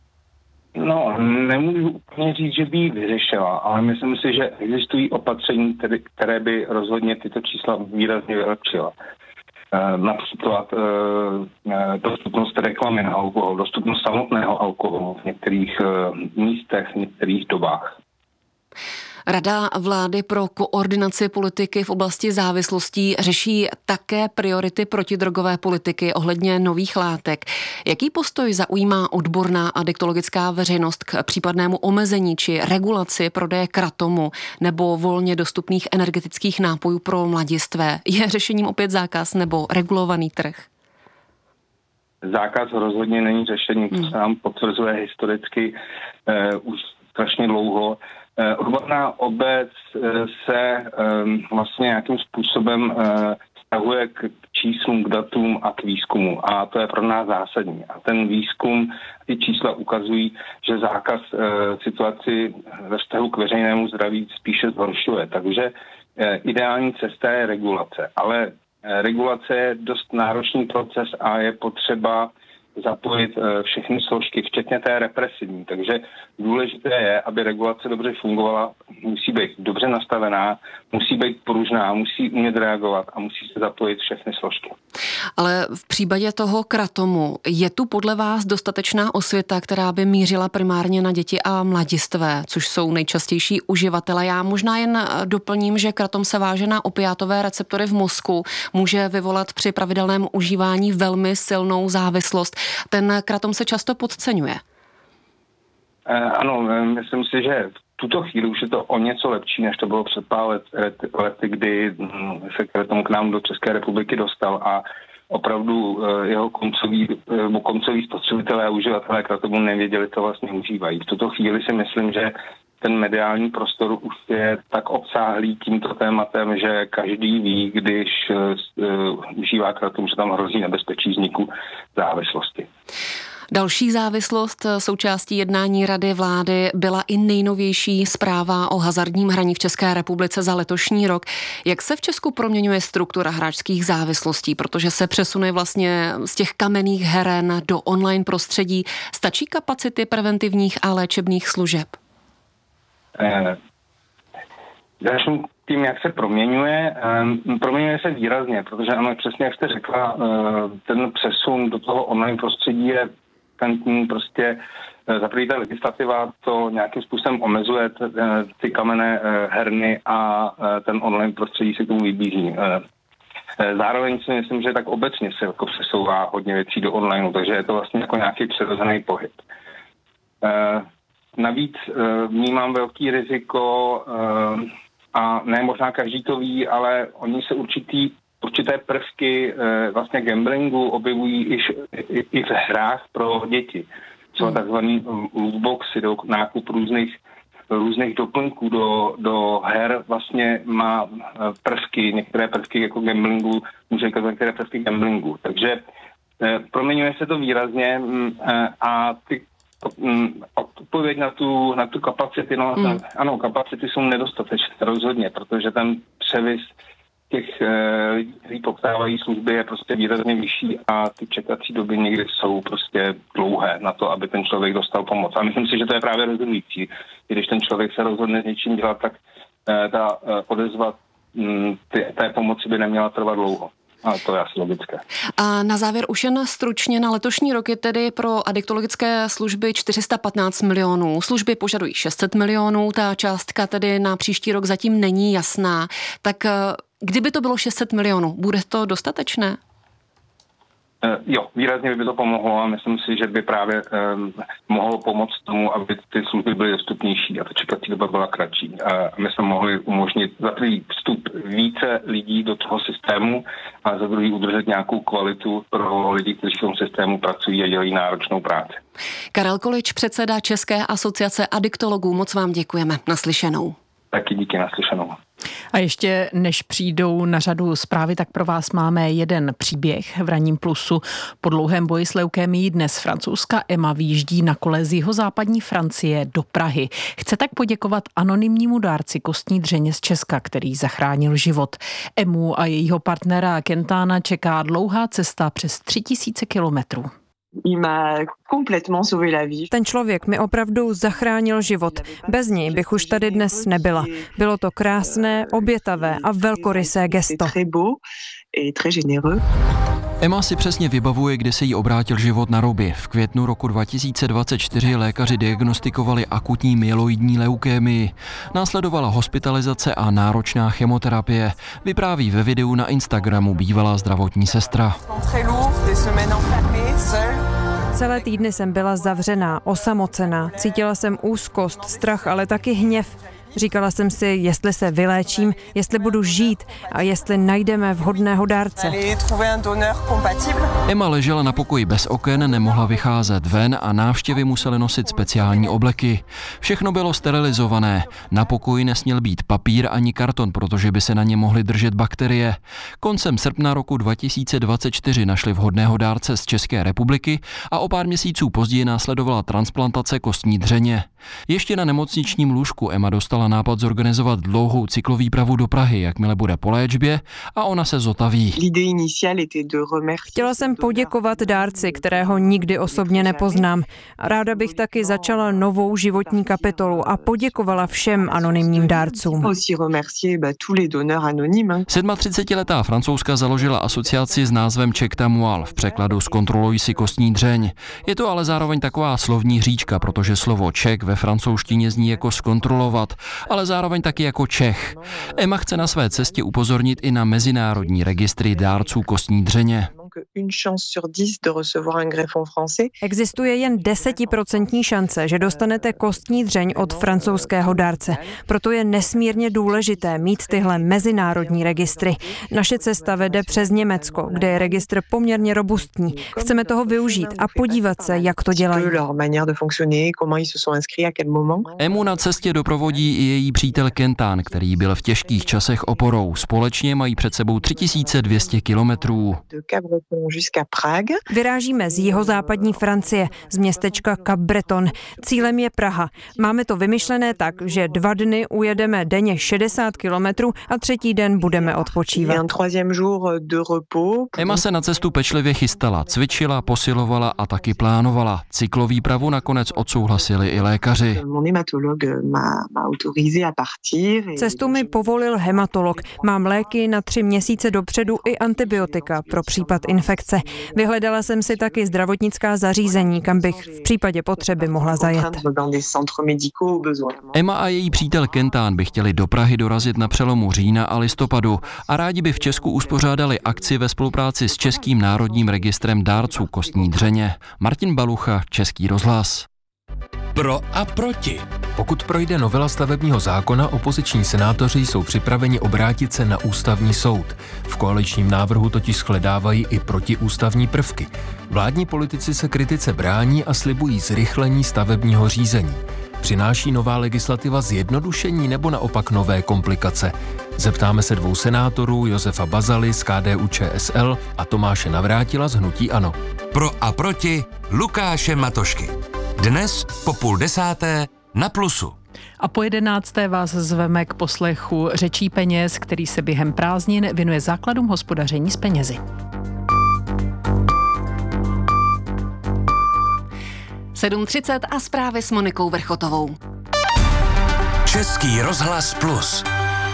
No, nemůžu úplně říct, že by ji vyřešila, ale myslím si, že existují opatření, které by rozhodně tyto čísla výrazně vylepšila. Například dostupnost reklamy na alkohol, dostupnost samotného alkoholu v některých místech, v některých dobách. Rada vlády pro koordinaci politiky v oblasti závislostí řeší také priority protidrogové politiky ohledně nových látek. Jaký postoj zaujímá odborná adiktologická veřejnost k případnému omezení či regulaci prodeje kratomu nebo volně dostupných energetických nápojů pro mladistvé? Je řešením opět zákaz nebo regulovaný trh? Zákaz rozhodně není řešením, to se nám potvrzuje historicky eh, už strašně dlouho. Eh, odborná obec eh, se eh, vlastně nějakým způsobem eh, vztahuje k číslům, k datům a k výzkumu. A to je pro nás zásadní. A ten výzkum, ty čísla ukazují, že zákaz e, situaci ve vztahu k veřejnému zdraví spíše zhoršuje. Takže e, ideální cesta je regulace. Ale e, regulace je dost náročný proces a je potřeba zapojit všechny složky, včetně té represivní. Takže důležité je, aby regulace dobře fungovala, musí být dobře nastavená, musí být pružná, musí umět reagovat a musí se zapojit všechny složky. Ale v případě toho kratomu je tu podle vás dostatečná osvěta, která by mířila primárně na děti a mladistvé, což jsou nejčastější uživatelé. Já možná jen doplním, že kratom se váže na opiátové receptory v mozku, může vyvolat při pravidelném užívání velmi silnou závislost. Ten kratom se často podceňuje. Ano, myslím si, že v tuto chvíli už je to o něco lepší, než to bylo před pár let, lety, kdy se kratom k nám do České republiky dostal a opravdu jeho koncoví, koncoví spotřebitelé a uživatelé kratomu nevěděli, co vlastně užívají. V tuto chvíli si myslím, že ten mediální prostor už je tak obsáhlý tímto tématem, že každý ví, když uh, užívá kratom, že tam hrozí nebezpečí vzniku závislosti. Další závislost součástí jednání Rady vlády byla i nejnovější zpráva o hazardním hraní v České republice za letošní rok. Jak se v Česku proměňuje struktura hráčských závislostí, protože se přesune vlastně z těch kamenných heren do online prostředí? Stačí kapacity preventivních a léčebných služeb? Eh, Začnu tím, jak se proměňuje. Eh, proměňuje se výrazně, protože ano, přesně jak jste řekla, eh, ten přesun do toho online prostředí je ten prostě eh, za první ta legislativa to nějakým způsobem omezuje t, eh, ty kamenné eh, herny a eh, ten online prostředí se k tomu vybízí. Eh, Zároveň si myslím, že tak obecně se jako přesouvá hodně věcí do onlineu, takže je to vlastně jako nějaký přirozený pohyb. Eh, Navíc uh, vnímám velký riziko uh, a ne možná každý to ví, ale oni se určitý, určité prvky uh, vlastně gamblingu objevují i, i, i v hrách pro děti. Třeba takzvaný lootboxy, do nákup různých, různých doplňků do, do her vlastně má prvky, některé prvky jako gamblingu, může říkat některé prvky gamblingu. Takže uh, proměňuje se to výrazně uh, a ty odpověď na tu, na tu kapacity, no mm. ano, kapacity jsou nedostatečné rozhodně, protože ten převis těch eh, lidí, kteří poptávají služby, je prostě výrazně vyšší a ty čekací doby někdy jsou prostě dlouhé na to, aby ten člověk dostal pomoc. A myslím si, že to je právě rozhodující. Když ten člověk se rozhodne s něčím dělat, tak eh, ta eh, odezva hm, ty, té pomoci by neměla trvat dlouho. A to je asi logické. A na závěr už jen stručně, na letošní rok je tedy pro adiktologické služby čtyři sta patnáct milionů. Služby požadují šest set milionů, ta částka tedy na příští rok zatím není jasná. Tak kdyby to bylo šest set milionů, bude to dostatečné? Jo, výrazně by to pomohlo a myslím si, že by právě um, mohlo pomoct tomu, aby ty služby byly dostupnější a ta čekací doba byla kratší. A my jsme mohli umožnit za první vstup více lidí do toho systému a za druhý udržet nějakou kvalitu pro lidi, kteří v tom systému pracují a dělají náročnou práci. Karel Količ, předseda České asociace adiktologů, moc vám děkujeme. Naslyšenou. Taky díky, naslyšenou. A ještě než přijdou na řadu zprávy, tak pro vás máme jeden příběh v Ranním plusu. Po dlouhém boji s leukémií dnes francouzská Emma vyjíždí na kole z jihozápadní Francie do Prahy. Chce tak poděkovat anonymnímu dárci kostní dřeně z Česka, který zachránil život. Emu a jejího partnera Kentána čeká dlouhá cesta přes tři tisíce kilometrů. Ten člověk mi opravdu zachránil život. Bez něj bych už tady dnes nebyla. Bylo to krásné, obětavé a velkorysé gesto. Emma si přesně vybavuje, kdy se jí obrátil život na ruby. V květnu roku dva tisíce dvacet čtyři lékaři diagnostikovali akutní myeloidní leukémii. Následovala hospitalizace a náročná chemoterapie. Vypráví ve videu na Instagramu bývalá zdravotní sestra. Celé týdny jsem byla zavřená, osamocená. Cítila jsem úzkost, strach, ale taky hněv. Říkala jsem si, jestli se vyléčím, jestli budu žít a jestli najdeme vhodného dárce. Emma ležela na pokoji bez oken, nemohla vycházet ven a návštěvy musely nosit speciální obleky. Všechno bylo sterilizované. Na pokoji nesměl být papír ani karton, protože by se na ně mohly držet bakterie. Koncem srpna roku dva tisíce dvacet čtyři našli vhodného dárce z České republiky a o pár měsíců později následovala transplantace kostní dřeně. Ještě na nemocničním lůžku Emma dostala nápad zorganizovat dlouhou cyklovýpravu do Prahy, jakmile bude po léčbě, a ona se zotaví. Chtěla jsem poděkovat dárci, kterého nikdy osobně nepoznám. Ráda bych taky začala novou životní kapitolu a poděkovala všem anonymním dárcům. sedmatřicetiletá Francouzka založila asociaci s názvem Check ta moelle, v překladu Zkontroluj si kostní dřeň. Je to ale zároveň taková slovní hříčka, protože slovo Čech ve francouzštině zní jako zkontrolovat, ale zároveň taky jako Čech. Emma chce na své cestě upozornit i na mezinárodní registry dárců kostní dřeně. Existuje jen desetiprocentní šance, že dostanete kostní dřeň od francouzského dárce. Proto je nesmírně důležité mít tyhle mezinárodní registry. Naše cesta vede přes Německo, kde je registr poměrně robustní. Chceme toho využít a podívat se, jak to dělají. Emu na cestě doprovodí i její přítel Kentán, který byl v těžkých časech oporou. Společně mají před sebou tři tisíce dvě stě kilometrů. Vyrážíme z jihozápadní Francie, z městečka Cap-Breton. Cílem je Praha. Máme to vymyšlené tak, že dva dny ujedeme denně šedesát kilometrů a třetí den budeme odpočívat. Emma se na cestu pečlivě chystala, cvičila, posilovala a taky plánovala. Cyklovýpravu nakonec odsouhlasili i lékaři. Cestu mi povolil hematolog. Mám léky na tři měsíce dopředu i antibiotika pro případ infekce. Vyhledala jsem si taky zdravotnická zařízení, kam bych v případě potřeby mohla zajet. Emma a její přítel Kentán by chtěli do Prahy dorazit na přelomu října a listopadu a rádi by v Česku uspořádali akci ve spolupráci s Českým národním registrem dárců kostní dřeně. Martin Balucha, Český rozhlas. Pro a proti. Pokud projde novela stavebního zákona, opoziční senátoři jsou připraveni obrátit se na ústavní soud. V koaličním návrhu totiž shledávají i protiústavní prvky. Vládní politici se kritice brání a slibují zrychlení stavebního řízení. Přináší nová legislativa zjednodušení nebo naopak nové komplikace? Zeptáme se dvou senátorů, Josefa Bazaly z K D U Č S L a Tomáše Navrátila z Hnutí ANO. Pro a proti Lukáše Matošky. Dnes po půl desáté na Plusu. A po jedenácté vás zveme k poslechu Řečí peněz, který se během prázdnin věnuje základům hospodaření s penězi. sedm třicet a zprávy s Monikou Vrchotovou. Český rozhlas Plus.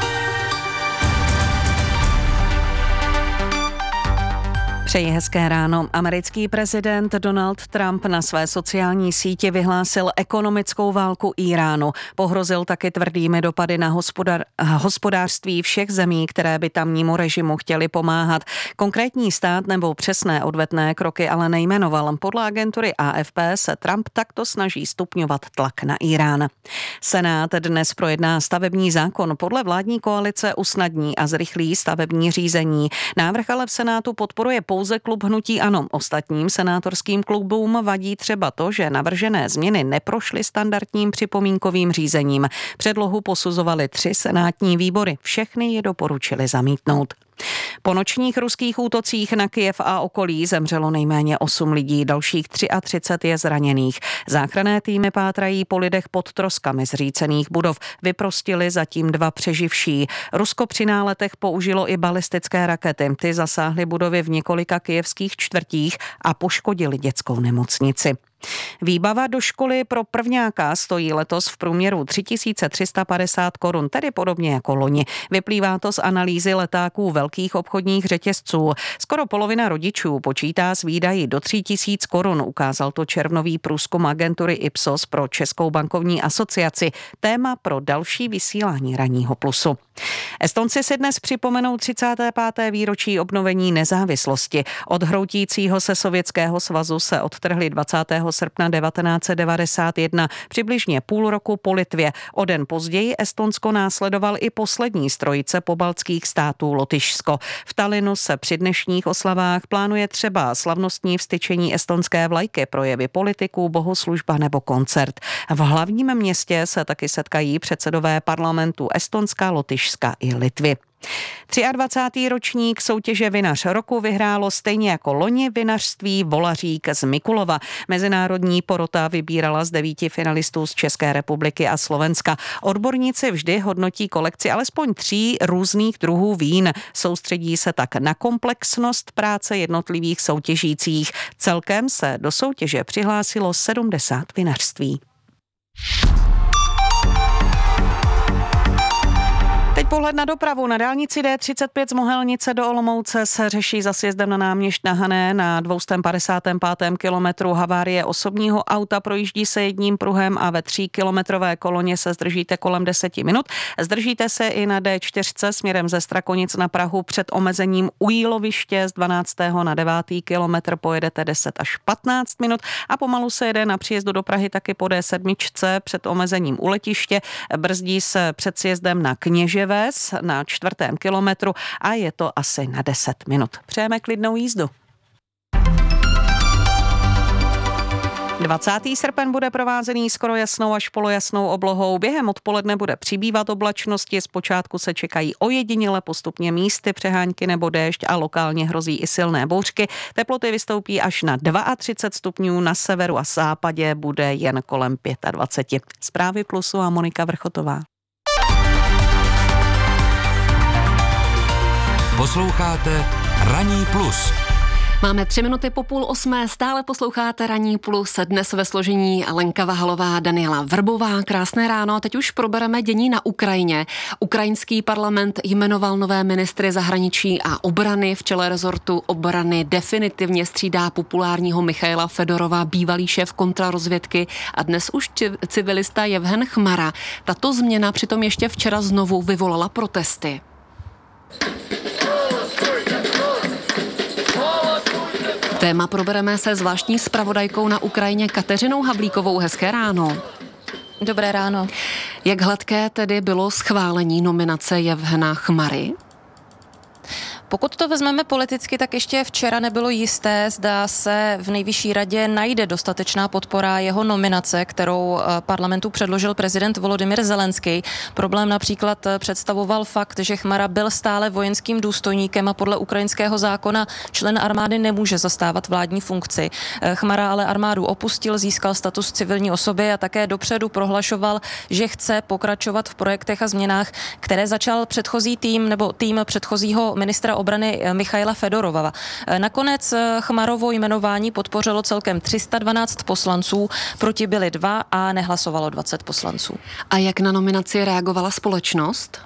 Přeji hezké ráno. Americký prezident Donald Trump na své sociální síti vyhlásil ekonomickou válku Íránu. Pohrozil taky tvrdými dopady na hospodar- hospodářství všech zemí, které by tamnímu režimu chtěli pomáhat. Konkrétní stát nebo přesné odvetné kroky ale nejmenoval. Podle agentury A F P se Trump takto snaží stupňovat tlak na Írán. Senát dnes projedná stavební zákon. Podle vládní koalice usnadní a zrychlí stavební řízení. Návrh ale v Senátu podporuje pouze klub Hnutí ANO. Ostatním senátorským klubům vadí třeba to, že navržené změny neprošly standardním připomínkovým řízením. Předlohu posuzovali tři senátní výbory. Všechny je doporučili zamítnout. Po nočních ruských útocích na Kyjev a okolí zemřelo nejméně osm lidí, dalších třicet tři je zraněných. Záchranné týmy pátrají po lidech pod troskami zřícených budov. Vyprostili zatím dva přeživší. Rusko při náletech použilo i balistické rakety. Ty zasáhly budovy v několika kyjevských čtvrtích a poškodily dětskou nemocnici. Výbava do školy pro prvňáka stojí letos v průměru tři tisíce tři sta padesát korun, tedy podobně jako loni. Vyplývá to z analýzy letáků velkých obchodních řetězců. Skoro polovina rodičů počítá s výdaji do tří tisíc korun, ukázal to červnový průzkum agentury Ipsos pro Českou bankovní asociaci. Téma pro další vysílání Ranního Plusu. Estonci si dnes připomenou třicáté páté výročí obnovení nezávislosti. Od hroutícího se Sovětského svazu se odtrhli dvacátého dvacátého srpna devatenáct set devadesát jedna, přibližně půl roku po Litvě. O den později Estonsko následoval i poslední z trojice pobaltských států Lotyšsko. V Tallinnu se při dnešních oslavách plánuje třeba slavnostní vztyčení estonské vlajky, projevy politiků, bohoslužba nebo koncert. V hlavním městě se taky setkají předsedové parlamentů Estonska, Lotyšska i Litvy. dvacátý třetí ročník soutěže Vinař roku vyhrálo stejně jako loni vinařství Volařík z Mikulova. Mezinárodní porota vybírala z devíti finalistů z České republiky a Slovenska. Odborníci vždy hodnotí kolekci alespoň tří různých druhů vín. Soustředí se tak na komplexnost práce jednotlivých soutěžících. Celkem se do soutěže přihlásilo sedmdesát vinařství. Teď pohled na dopravu. Na dálnici D třicet pět z Mohelnice do Olomouce se řeší za sjezdem na náměšť na Hané na dvě stě padesátém pátém kilometru havárie osobního auta. Projíždí se jedním pruhem a ve tříkilometrové koloně se zdržíte kolem deseti minut. Zdržíte se i na D čtyři směrem ze Strakonic na Prahu před omezením u Jíloviště. Z dvanáctého na devátý kilometr pojedete deset až patnáct minut a pomalu se jede na příjezdu do Prahy taky po D sedm před omezením u letiště. Brzdí se před sjezdem na Kněževé na čtvrtém kilometru a je to asi na deset minut. Přejeme klidnou jízdu. dvacátý srpen bude provázený skoro jasnou až polojasnou oblohou. Během odpoledne bude přibývat oblačnosti, zpočátku se čekají ojediněle postupně místy přehánky nebo déšť a lokálně hrozí i silné bouřky. Teploty vystoupí až na třicet dva stupňů, na severu a západě bude jen kolem dvacet pět. Zprávy Plusu a Monika Vrchotová. Posloucháte Ranní plus. Máme tři minuty po půl osmé, stále posloucháte Ranní plus, dnes ve složení Lenka Vahalová, Daniela Vrbová. Krásné ráno a teď už probereme dění na Ukrajině. Ukrajinský parlament jmenoval nové ministry zahraničí a obrany. V čele rezortu obrany definitivně střídá populárního Michaila Fedorova, bývalý šéf kontrarozvědky a dnes už civilista Jevhen Chmara. Tato změna přitom ještě včera znovu vyvolala protesty. Téma probereme se zvláštní zpravodajkou na Ukrajině Kateřinou Havlíkovou. Hezké ráno. Dobré ráno. Jak hladké tedy bylo schválení nominace Jevhena Chmary? Pokud to vezmeme politicky, tak ještě včera nebylo jisté, zda se v nejvyšší radě najde dostatečná podpora jeho nominace, kterou parlamentu předložil prezident Volodymyr Zelenský. Problém například představoval fakt, že Chmara byl stále vojenským důstojníkem a podle ukrajinského zákona člen armády nemůže zastávat vládní funkci. Chmara ale armádu opustil, získal status civilní osoby a také dopředu prohlašoval, že chce pokračovat v projektech a změnách, které začal předchozí tým nebo tým předchozího ministra obrany Michaila Fedorova. Nakonec Chmarovo jmenování podpořilo celkem tři sta dvanáct poslanců, proti byli dva a nehlasovalo dvacet poslanců. A jak na nominaci reagovala společnost?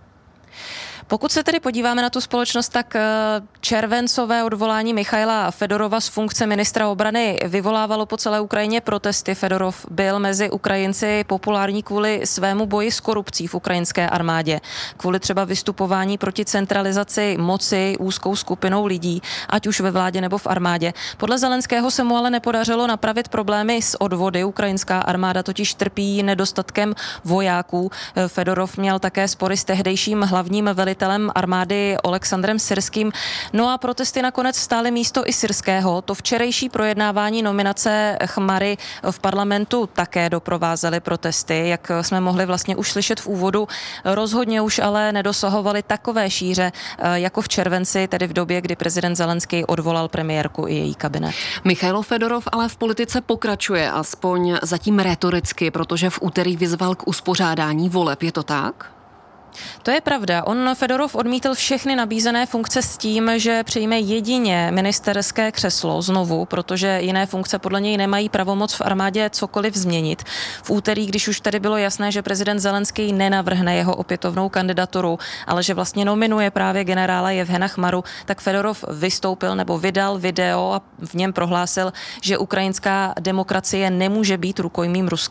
Pokud se tedy podíváme na tu společnost, tak červencové odvolání Michaila Fedorova z funkce ministra obrany vyvolávalo po celé Ukrajině protesty. Fedorov byl mezi Ukrajinci populární kvůli svému boji s korupcí v ukrajinské armádě. Kvůli třeba vystupování proti centralizaci moci úzkou skupinou lidí, ať už ve vládě nebo v armádě. Podle Zelenského se mu ale nepodařilo napravit problémy s odvody. Ukrajinská armáda totiž trpí nedostatkem vojáků. Fedorov měl také spory s tehdejším hlavním velitelem armády Oleksandrem Syrským. No a protesty nakonec stály místo i Syrského. To včerejší projednávání nominace Chmary v parlamentu také doprovázely protesty, jak jsme mohli vlastně už slyšet v úvodu. Rozhodně už ale nedosahovaly takové šíře jako v červenci, tedy v době, kdy prezident Zelenský odvolal premiérku i její kabinet. Michail Fedorov ale v politice pokračuje, aspoň zatím rétoricky, protože v úterý vyzval k uspořádání voleb. Je to tak? To je pravda. On, Fedorov, odmítl všechny nabízené funkce s tím, že přijme jedině ministerské křeslo znovu, protože jiné funkce podle něj nemají pravomoc v armádě cokoliv změnit. V úterý, když už tady bylo jasné, že prezident Zelenský nenavrhne jeho opětovnou kandidaturu, ale že vlastně nominuje právě generála Jevhena Chmaru, tak Fedorov vystoupil nebo vydal video a v něm prohlásil, že ukrajinská demokracie nemůže být rukojmím Ruska.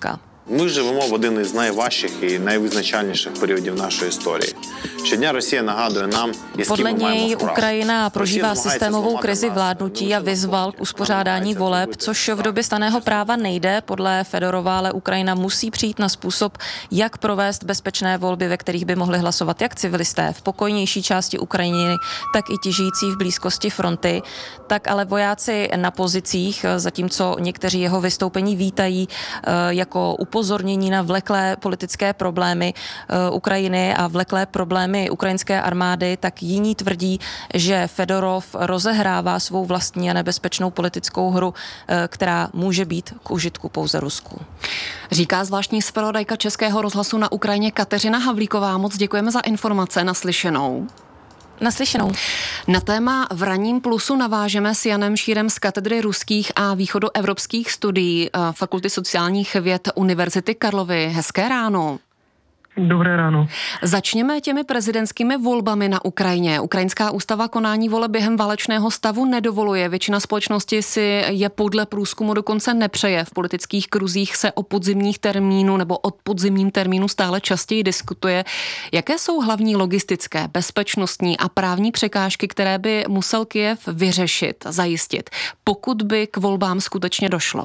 Ми живемо в один із найважчих і найвизначальніших періодів нашої історії. Щодня Росія нагадує nám, із Podle kým mají něj spravу. Ukrajina prožívá systémovou krizi vládnutí a vyzval k uspořádání voleb, což v době stanného práva nejde. Podle Fedorova ale Ukrajina musí přijít na způsob, jak provést bezpečné volby, ve kterých by mohli hlasovat jak civilisté v pokojnější části Ukrajiny, tak i ti žijící v blízkosti fronty, tak ale vojáci na pozicích, zatímco někteří jeho vystoupení vítají jako upozornění na vleklé politické problémy Ukrajiny a vleklé problémy ukrajinské armády, tak jiní tvrdí, že Fedorov rozehrává svou vlastní a nebezpečnou politickou hru, která může být k užitku pouze Rusku. Říká zvláštní zpravodajka Českého rozhlasu na Ukrajině Kateřina Havlíková. Moc děkujeme za informace, naslyšenou. Naslyšenou. Na téma v Ranním plusu navážeme s Janem Šírem z katedry ruských a východoevropských studií Fakulty sociálních věd Univerzity Karlovy. Hezké ráno. Dobré ráno. Začněme těmi prezidentskými volbami na Ukrajině. Ukrajinská ústava konání voleb během válečného stavu nedovoluje. Většina společnosti si je podle průzkumu dokonce nepřeje. V politických kruzích se o podzimních termínu nebo od podzimním termínu stále častěji diskutuje. Jaké jsou hlavní logistické, bezpečnostní a právní překážky, které by musel Kyjev vyřešit, zajistit, pokud by k volbám skutečně došlo?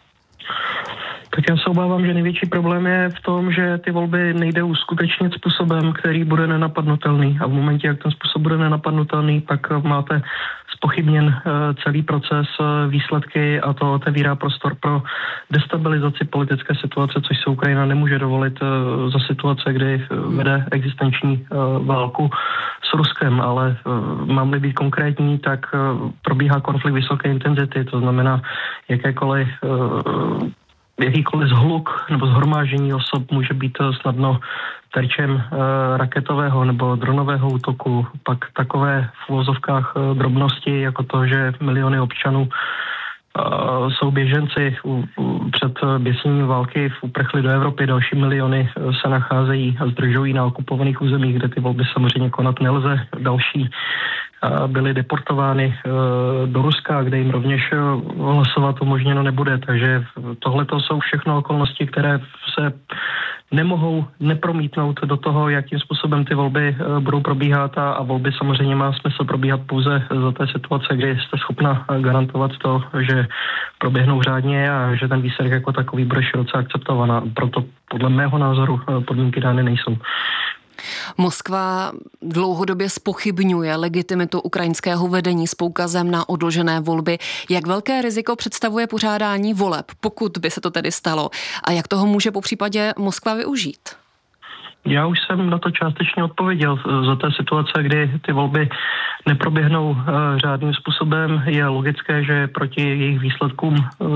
Tak já se obávám, že největší problém je v tom, že ty volby nejde uskutečnit způsobem, který bude nenapadnutelný. A v momentě, jak ten způsob bude nenapadnutelný, pak máte zpochybněn celý proces, výsledky a to otevírá prostor pro destabilizaci politické situace, což se Ukrajina nemůže dovolit za situace, kdy vede existenční válku s Ruskem. Ale mám-li být konkrétní, tak probíhá konflikt vysoké intenzity, to znamená jakékoliv jakýkoliv zhluk nebo zhromáždění osob může být snadno terčem e, raketového nebo dronového útoku. Pak takové v uvozovkách e, drobnosti, jako to, že miliony občanů e, jsou běženci u, u, před běsněním války, uprchli do Evropy, další miliony se nacházejí a zdržují na okupovaných územích, kde ty volby samozřejmě konat nelze. Další byly deportovány do Ruska, kde jim rovněž hlasovat umožněno nebude. Takže tohle to jsou všechno okolnosti, které se nemohou nepromítnout do toho, jakým způsobem ty volby budou probíhat a, a volby samozřejmě má smysl probíhat pouze za té situace, kdy jste schopna garantovat to, že proběhnou řádně a že ten výsledek jako takový bude široce akceptovaná. Proto podle mého názoru podmínky dány nejsou. Moskva dlouhodobě zpochybňuje legitimitu ukrajinského vedení s poukazem na odložené volby. Jak velké riziko představuje pořádání voleb, pokud by se to tedy stalo? A jak toho může popřípadě Moskva využít? Já už jsem na to částečně odpověděl. Za té situace, kdy ty volby neproběhnou uh, řádným způsobem, je logické, že proti jejich výsledkům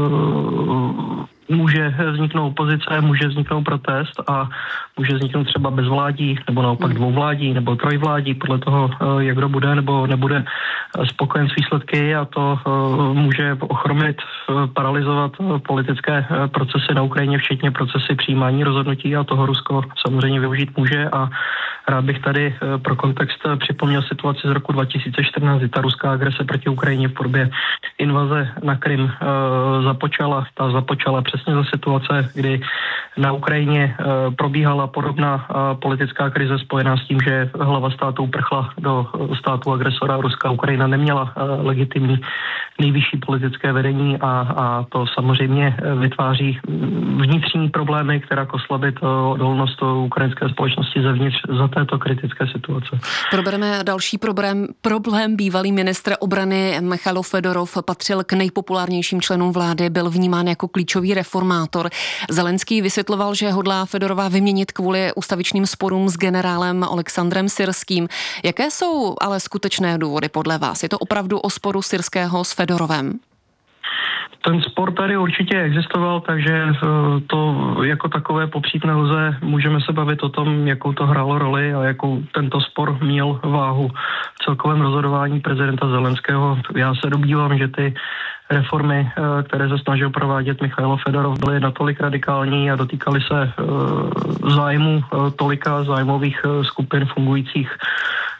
uh, může vzniknout opozice, může vzniknout protest a může vzniknout třeba bezvládí, nebo naopak dvouvládí, nebo trojvládí, podle toho, jak kdo bude nebo nebude spokojen s výsledky a to může ochromit, paralyzovat politické procesy na Ukrajině, včetně procesy přijímání rozhodnutí a toho Rusko samozřejmě využít může a rád bych tady pro kontext připomněl situaci z roku dva tisíce čtrnáct, kdy ta ruská agrese proti Ukrajině v podobě invaze na Krym započala, ta započala přesně za situace, kdy na Ukrajině probíhala podobná politická krize spojená s tím, že hlava státu uprchla do státu agresora. Ruská Ukrajina neměla legitimní nejvyšší politické vedení a, a to samozřejmě vytváří vnitřní problémy, která oslabit odolnost ukrajinské společnosti zevnitř za této kritické situace. Probereme další problém. Problém bývalý ministr obrany Michailo Fedorov patřil k nejpopulárnějším členům vlády, byl vnímán jako klíčový reformátor. Zelenský vysvětloval, že hodlá Fedorova vyměnit kvůli ustavičným sporům s generálem Oleksandrem Syrským. Jaké jsou ale skutečné důvody podle vás? Je to opravdu o sporu Syrského s Fedorovem? Ten spor tady určitě existoval, takže to jako takové popřít nelze. Můžeme se bavit o tom, jakou to hrálo roli a jakou tento spor měl váhu v celkovém rozhodování prezidenta Zelenského. Já se domnívám, že ty reformy, které se snažil provádět Michailo Fedorov, byly natolik radikální a dotýkaly se zájmu tolika zájmových skupin fungujících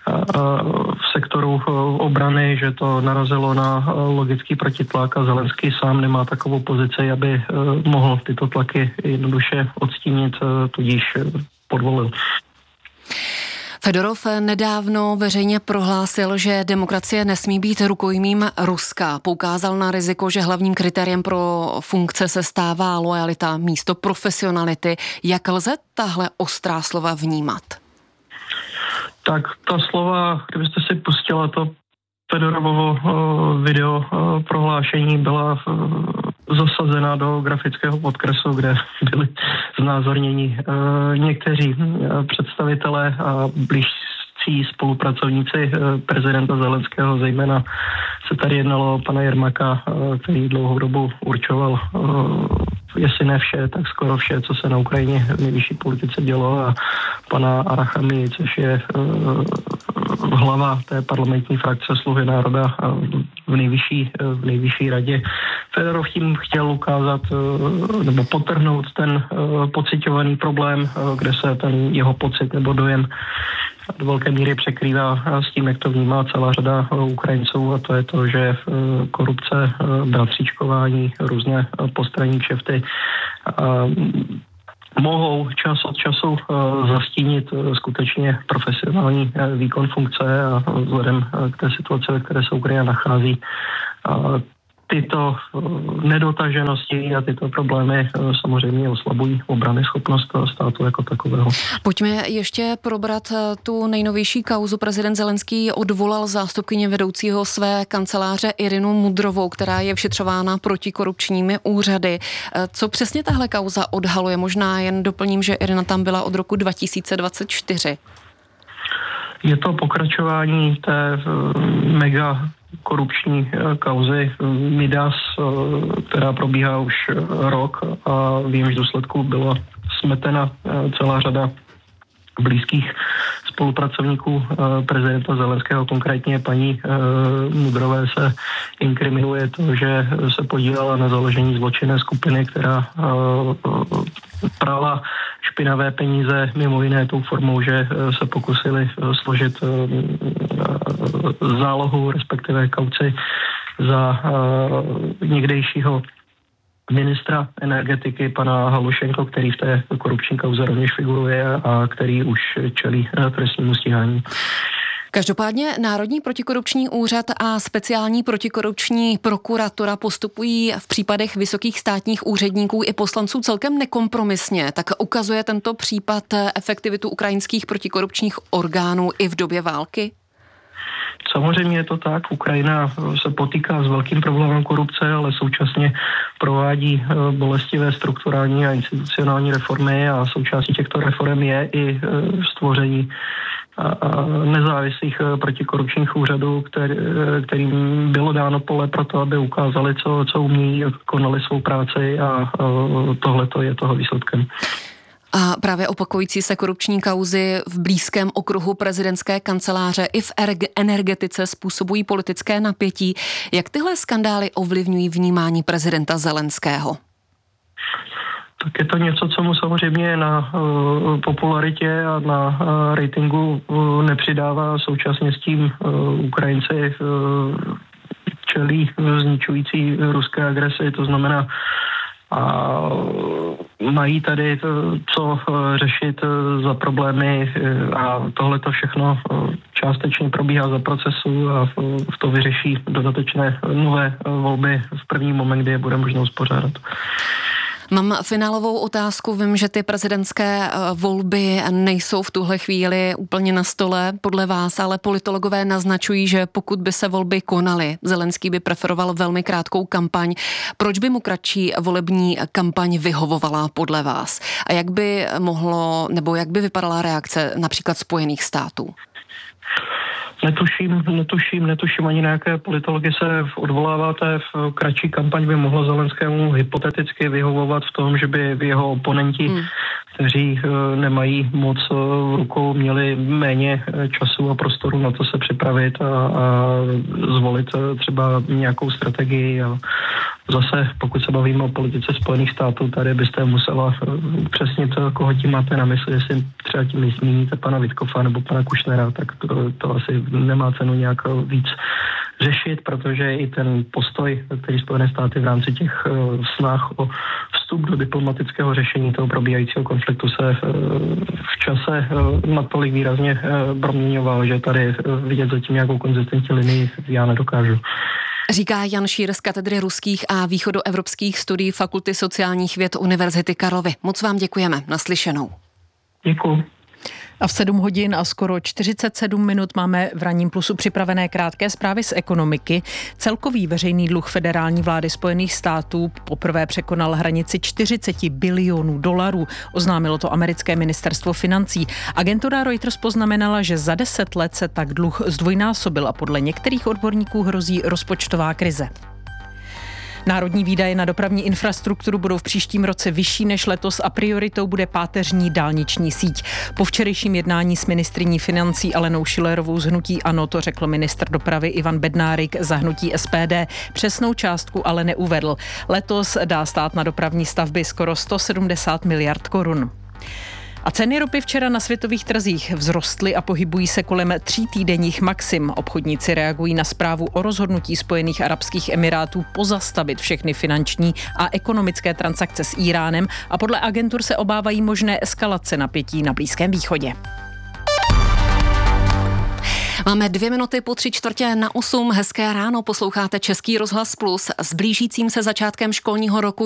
v sektoru obrany, že to narazilo na logický protitlak a Zelenský sám nemá takovou pozici, aby mohl tyto tlaky jednoduše odstínit, tudíž podvolil. Fedorov nedávno veřejně prohlásil, že demokracie nesmí být rukojmím Ruska. Poukázal na riziko, že hlavním kritériem pro funkce se stává lojalita místo profesionality. Jak lze tahle ostrá slova vnímat? Tak ta slova, kdybyste si pustila to Fedorovovo video prohlášení, byla zasazena do grafického podkresu, kde byli znázorněni někteří představitelé a blízcí spolupracovníci prezidenta Zelenského, zejména se tady jednalo o pana Jermaka, který dlouhou dobu určoval, jestli ne vše, tak skoro vše, co se na Ukrajině v nejvyšší politice dělo, a pana Arachami, což je hlava té parlamentní frakce Sluhy národa v nejvyšší, v nejvyšší radě. Fedorov tím chtěl ukázat nebo podtrhnout ten pociťovaný problém, kde se ten jeho pocit nebo dojem do velké míry překrývá s tím, jak to vnímá celá řada Ukrajinců, a to je to, že korupce, bratříčkování, různé postranní kšefty mohou čas od času zastínit skutečně profesionální výkon funkce, a vzhledem k té situaci, ve které se Ukrajina nachází, tyto nedotaženosti a tyto problémy samozřejmě oslabují obranyschopnost státu jako takového. Pojďme ještě probrat tu nejnovější kauzu. Prezident Zelenský odvolal zástupkyně vedoucího své kanceláře Irinu Mudrovou, která je vyšetřována protikorupčními úřady. Co přesně tahle kauza odhaluje? Možná jen doplním, že Irina tam byla od roku dva tisíce dvacet čtyři. Je to pokračování té mega korupční kauzy Midas, která probíhá už rok, a v jejímž důsledku byla smetena celá řada blízkých spolupracovníků prezidenta Zelenského, konkrétně paní Mudrové se inkriminuje to, že se podílela na založení zločinné skupiny, která prala špinavé peníze, mimo jiné tou formou, že se pokusili složit zálohu, respektive kauci za někdejšího ministra energetiky pana Halušenko, který v té korupční kauze rovněž figuruje a který už čelí trestnímu stíhání. Každopádně Národní protikorupční úřad a speciální protikorupční prokuratura postupují v případech vysokých státních úředníků i poslanců celkem nekompromisně. Tak ukazuje tento případ efektivitu ukrajinských protikorupčních orgánů i v době války? Samozřejmě je to tak. Ukrajina se potýká s velkým problémem korupce, ale současně provádí bolestivé strukturální a institucionální reformy, a součástí těchto reform je i stvoření nezávislých protikorupčních úřadů, který, kterým bylo dáno pole pro to, aby ukázali, co, co umějí, konali svou práci, a tohleto je toho výsledkem. A právě opakující se korupční kauzy v blízkém okruhu prezidentské kanceláře i v energetice způsobují politické napětí. Jak tyhle skandály ovlivňují vnímání prezidenta Zelenského? Tak je to něco, co mu samozřejmě na uh, popularitě a na uh, ratingu uh, nepřidává. Současně s tím uh, Ukrajinci uh, čelí zničující ruské agresi, to znamená, a mají tady co řešit za problémy, a tohle to všechno částečně probíhá za procesu a v to vyřeší dodatečné nové volby v první moment, kdy je bude možno uspořádat. Mám finálovou otázku. Vím, že ty prezidentské volby nejsou v tuhle chvíli úplně na stole podle vás, ale politologové naznačují, že pokud by se volby konaly, Zelenský by preferoval velmi krátkou kampaň. Proč by mu kratší volební kampaň vyhovovala podle vás? A jak by mohlo, nebo jak by vypadala reakce například Spojených států? Netuším, netuším, netuším ani na jaké politology se odvoláváte. V kratší kampaň by mohlo Zelenskému hypoteticky vyhovovat v tom, že by jeho oponenti, hmm. kteří nemají moc v rukou, měli méně času a prostoru na to se připravit a, a zvolit třeba nějakou strategii. A zase, pokud se bavíme o politice Spojených států, tady byste musela upřesnit, koho tím máte na mysli, jestli třeba tím zmíníte pana Witkofa nebo pana Kušnera, tak to, to asi nemá cenu nějak víc řešit, protože i ten postoj, který Spojené státy v rámci těch snah o vstup do diplomatického řešení toho probíhajícího konfliktu se v čase natolik výrazně proměňoval, že tady vidět zatím nějakou konzistentní linii já nedokážu. Říká Jan Šír z katedry ruských a východoevropských studií Fakulty sociálních věd Univerzity Karlovy. Moc vám děkujeme. Naslyšenou. Děkuji. A v sedm hodin a skoro čtyřicet sedm minut máme v Ranním plusu připravené krátké zprávy z ekonomiky. Celkový veřejný dluh federální vlády Spojených států poprvé překonal hranici čtyřicet bilionů dolarů. Oznámilo to americké ministerstvo financí. Agentura Reuters poznamenala, že za deset let se tak dluh zdvojnásobil a podle některých odborníků hrozí rozpočtová krize. Národní výdaje na dopravní infrastrukturu budou v příštím roce vyšší než letos a prioritou bude páteřní dálniční síť. Po včerejším jednání s ministryní financí Alenou Schillerovou z hnutí ANO to řekl ministr dopravy Ivan Bednárik za hnutí S P D. Přesnou částku ale neuvedl. Letos dá stát na dopravní stavby skoro sto sedmdesát miliard korun. A ceny ropy včera na světových trzích vzrostly a pohybují se kolem tří týdenních maxim. Obchodníci reagují na zprávu o rozhodnutí Spojených arabských emirátů pozastavit všechny finanční a ekonomické transakce s Íránem a podle agentur se obávají možné eskalace napětí na Blízkém východě. Máme dvě minuty po tři čtvrtě na osm. Hezké ráno, posloucháte Český rozhlas Plus. S blížícím se začátkem školního roku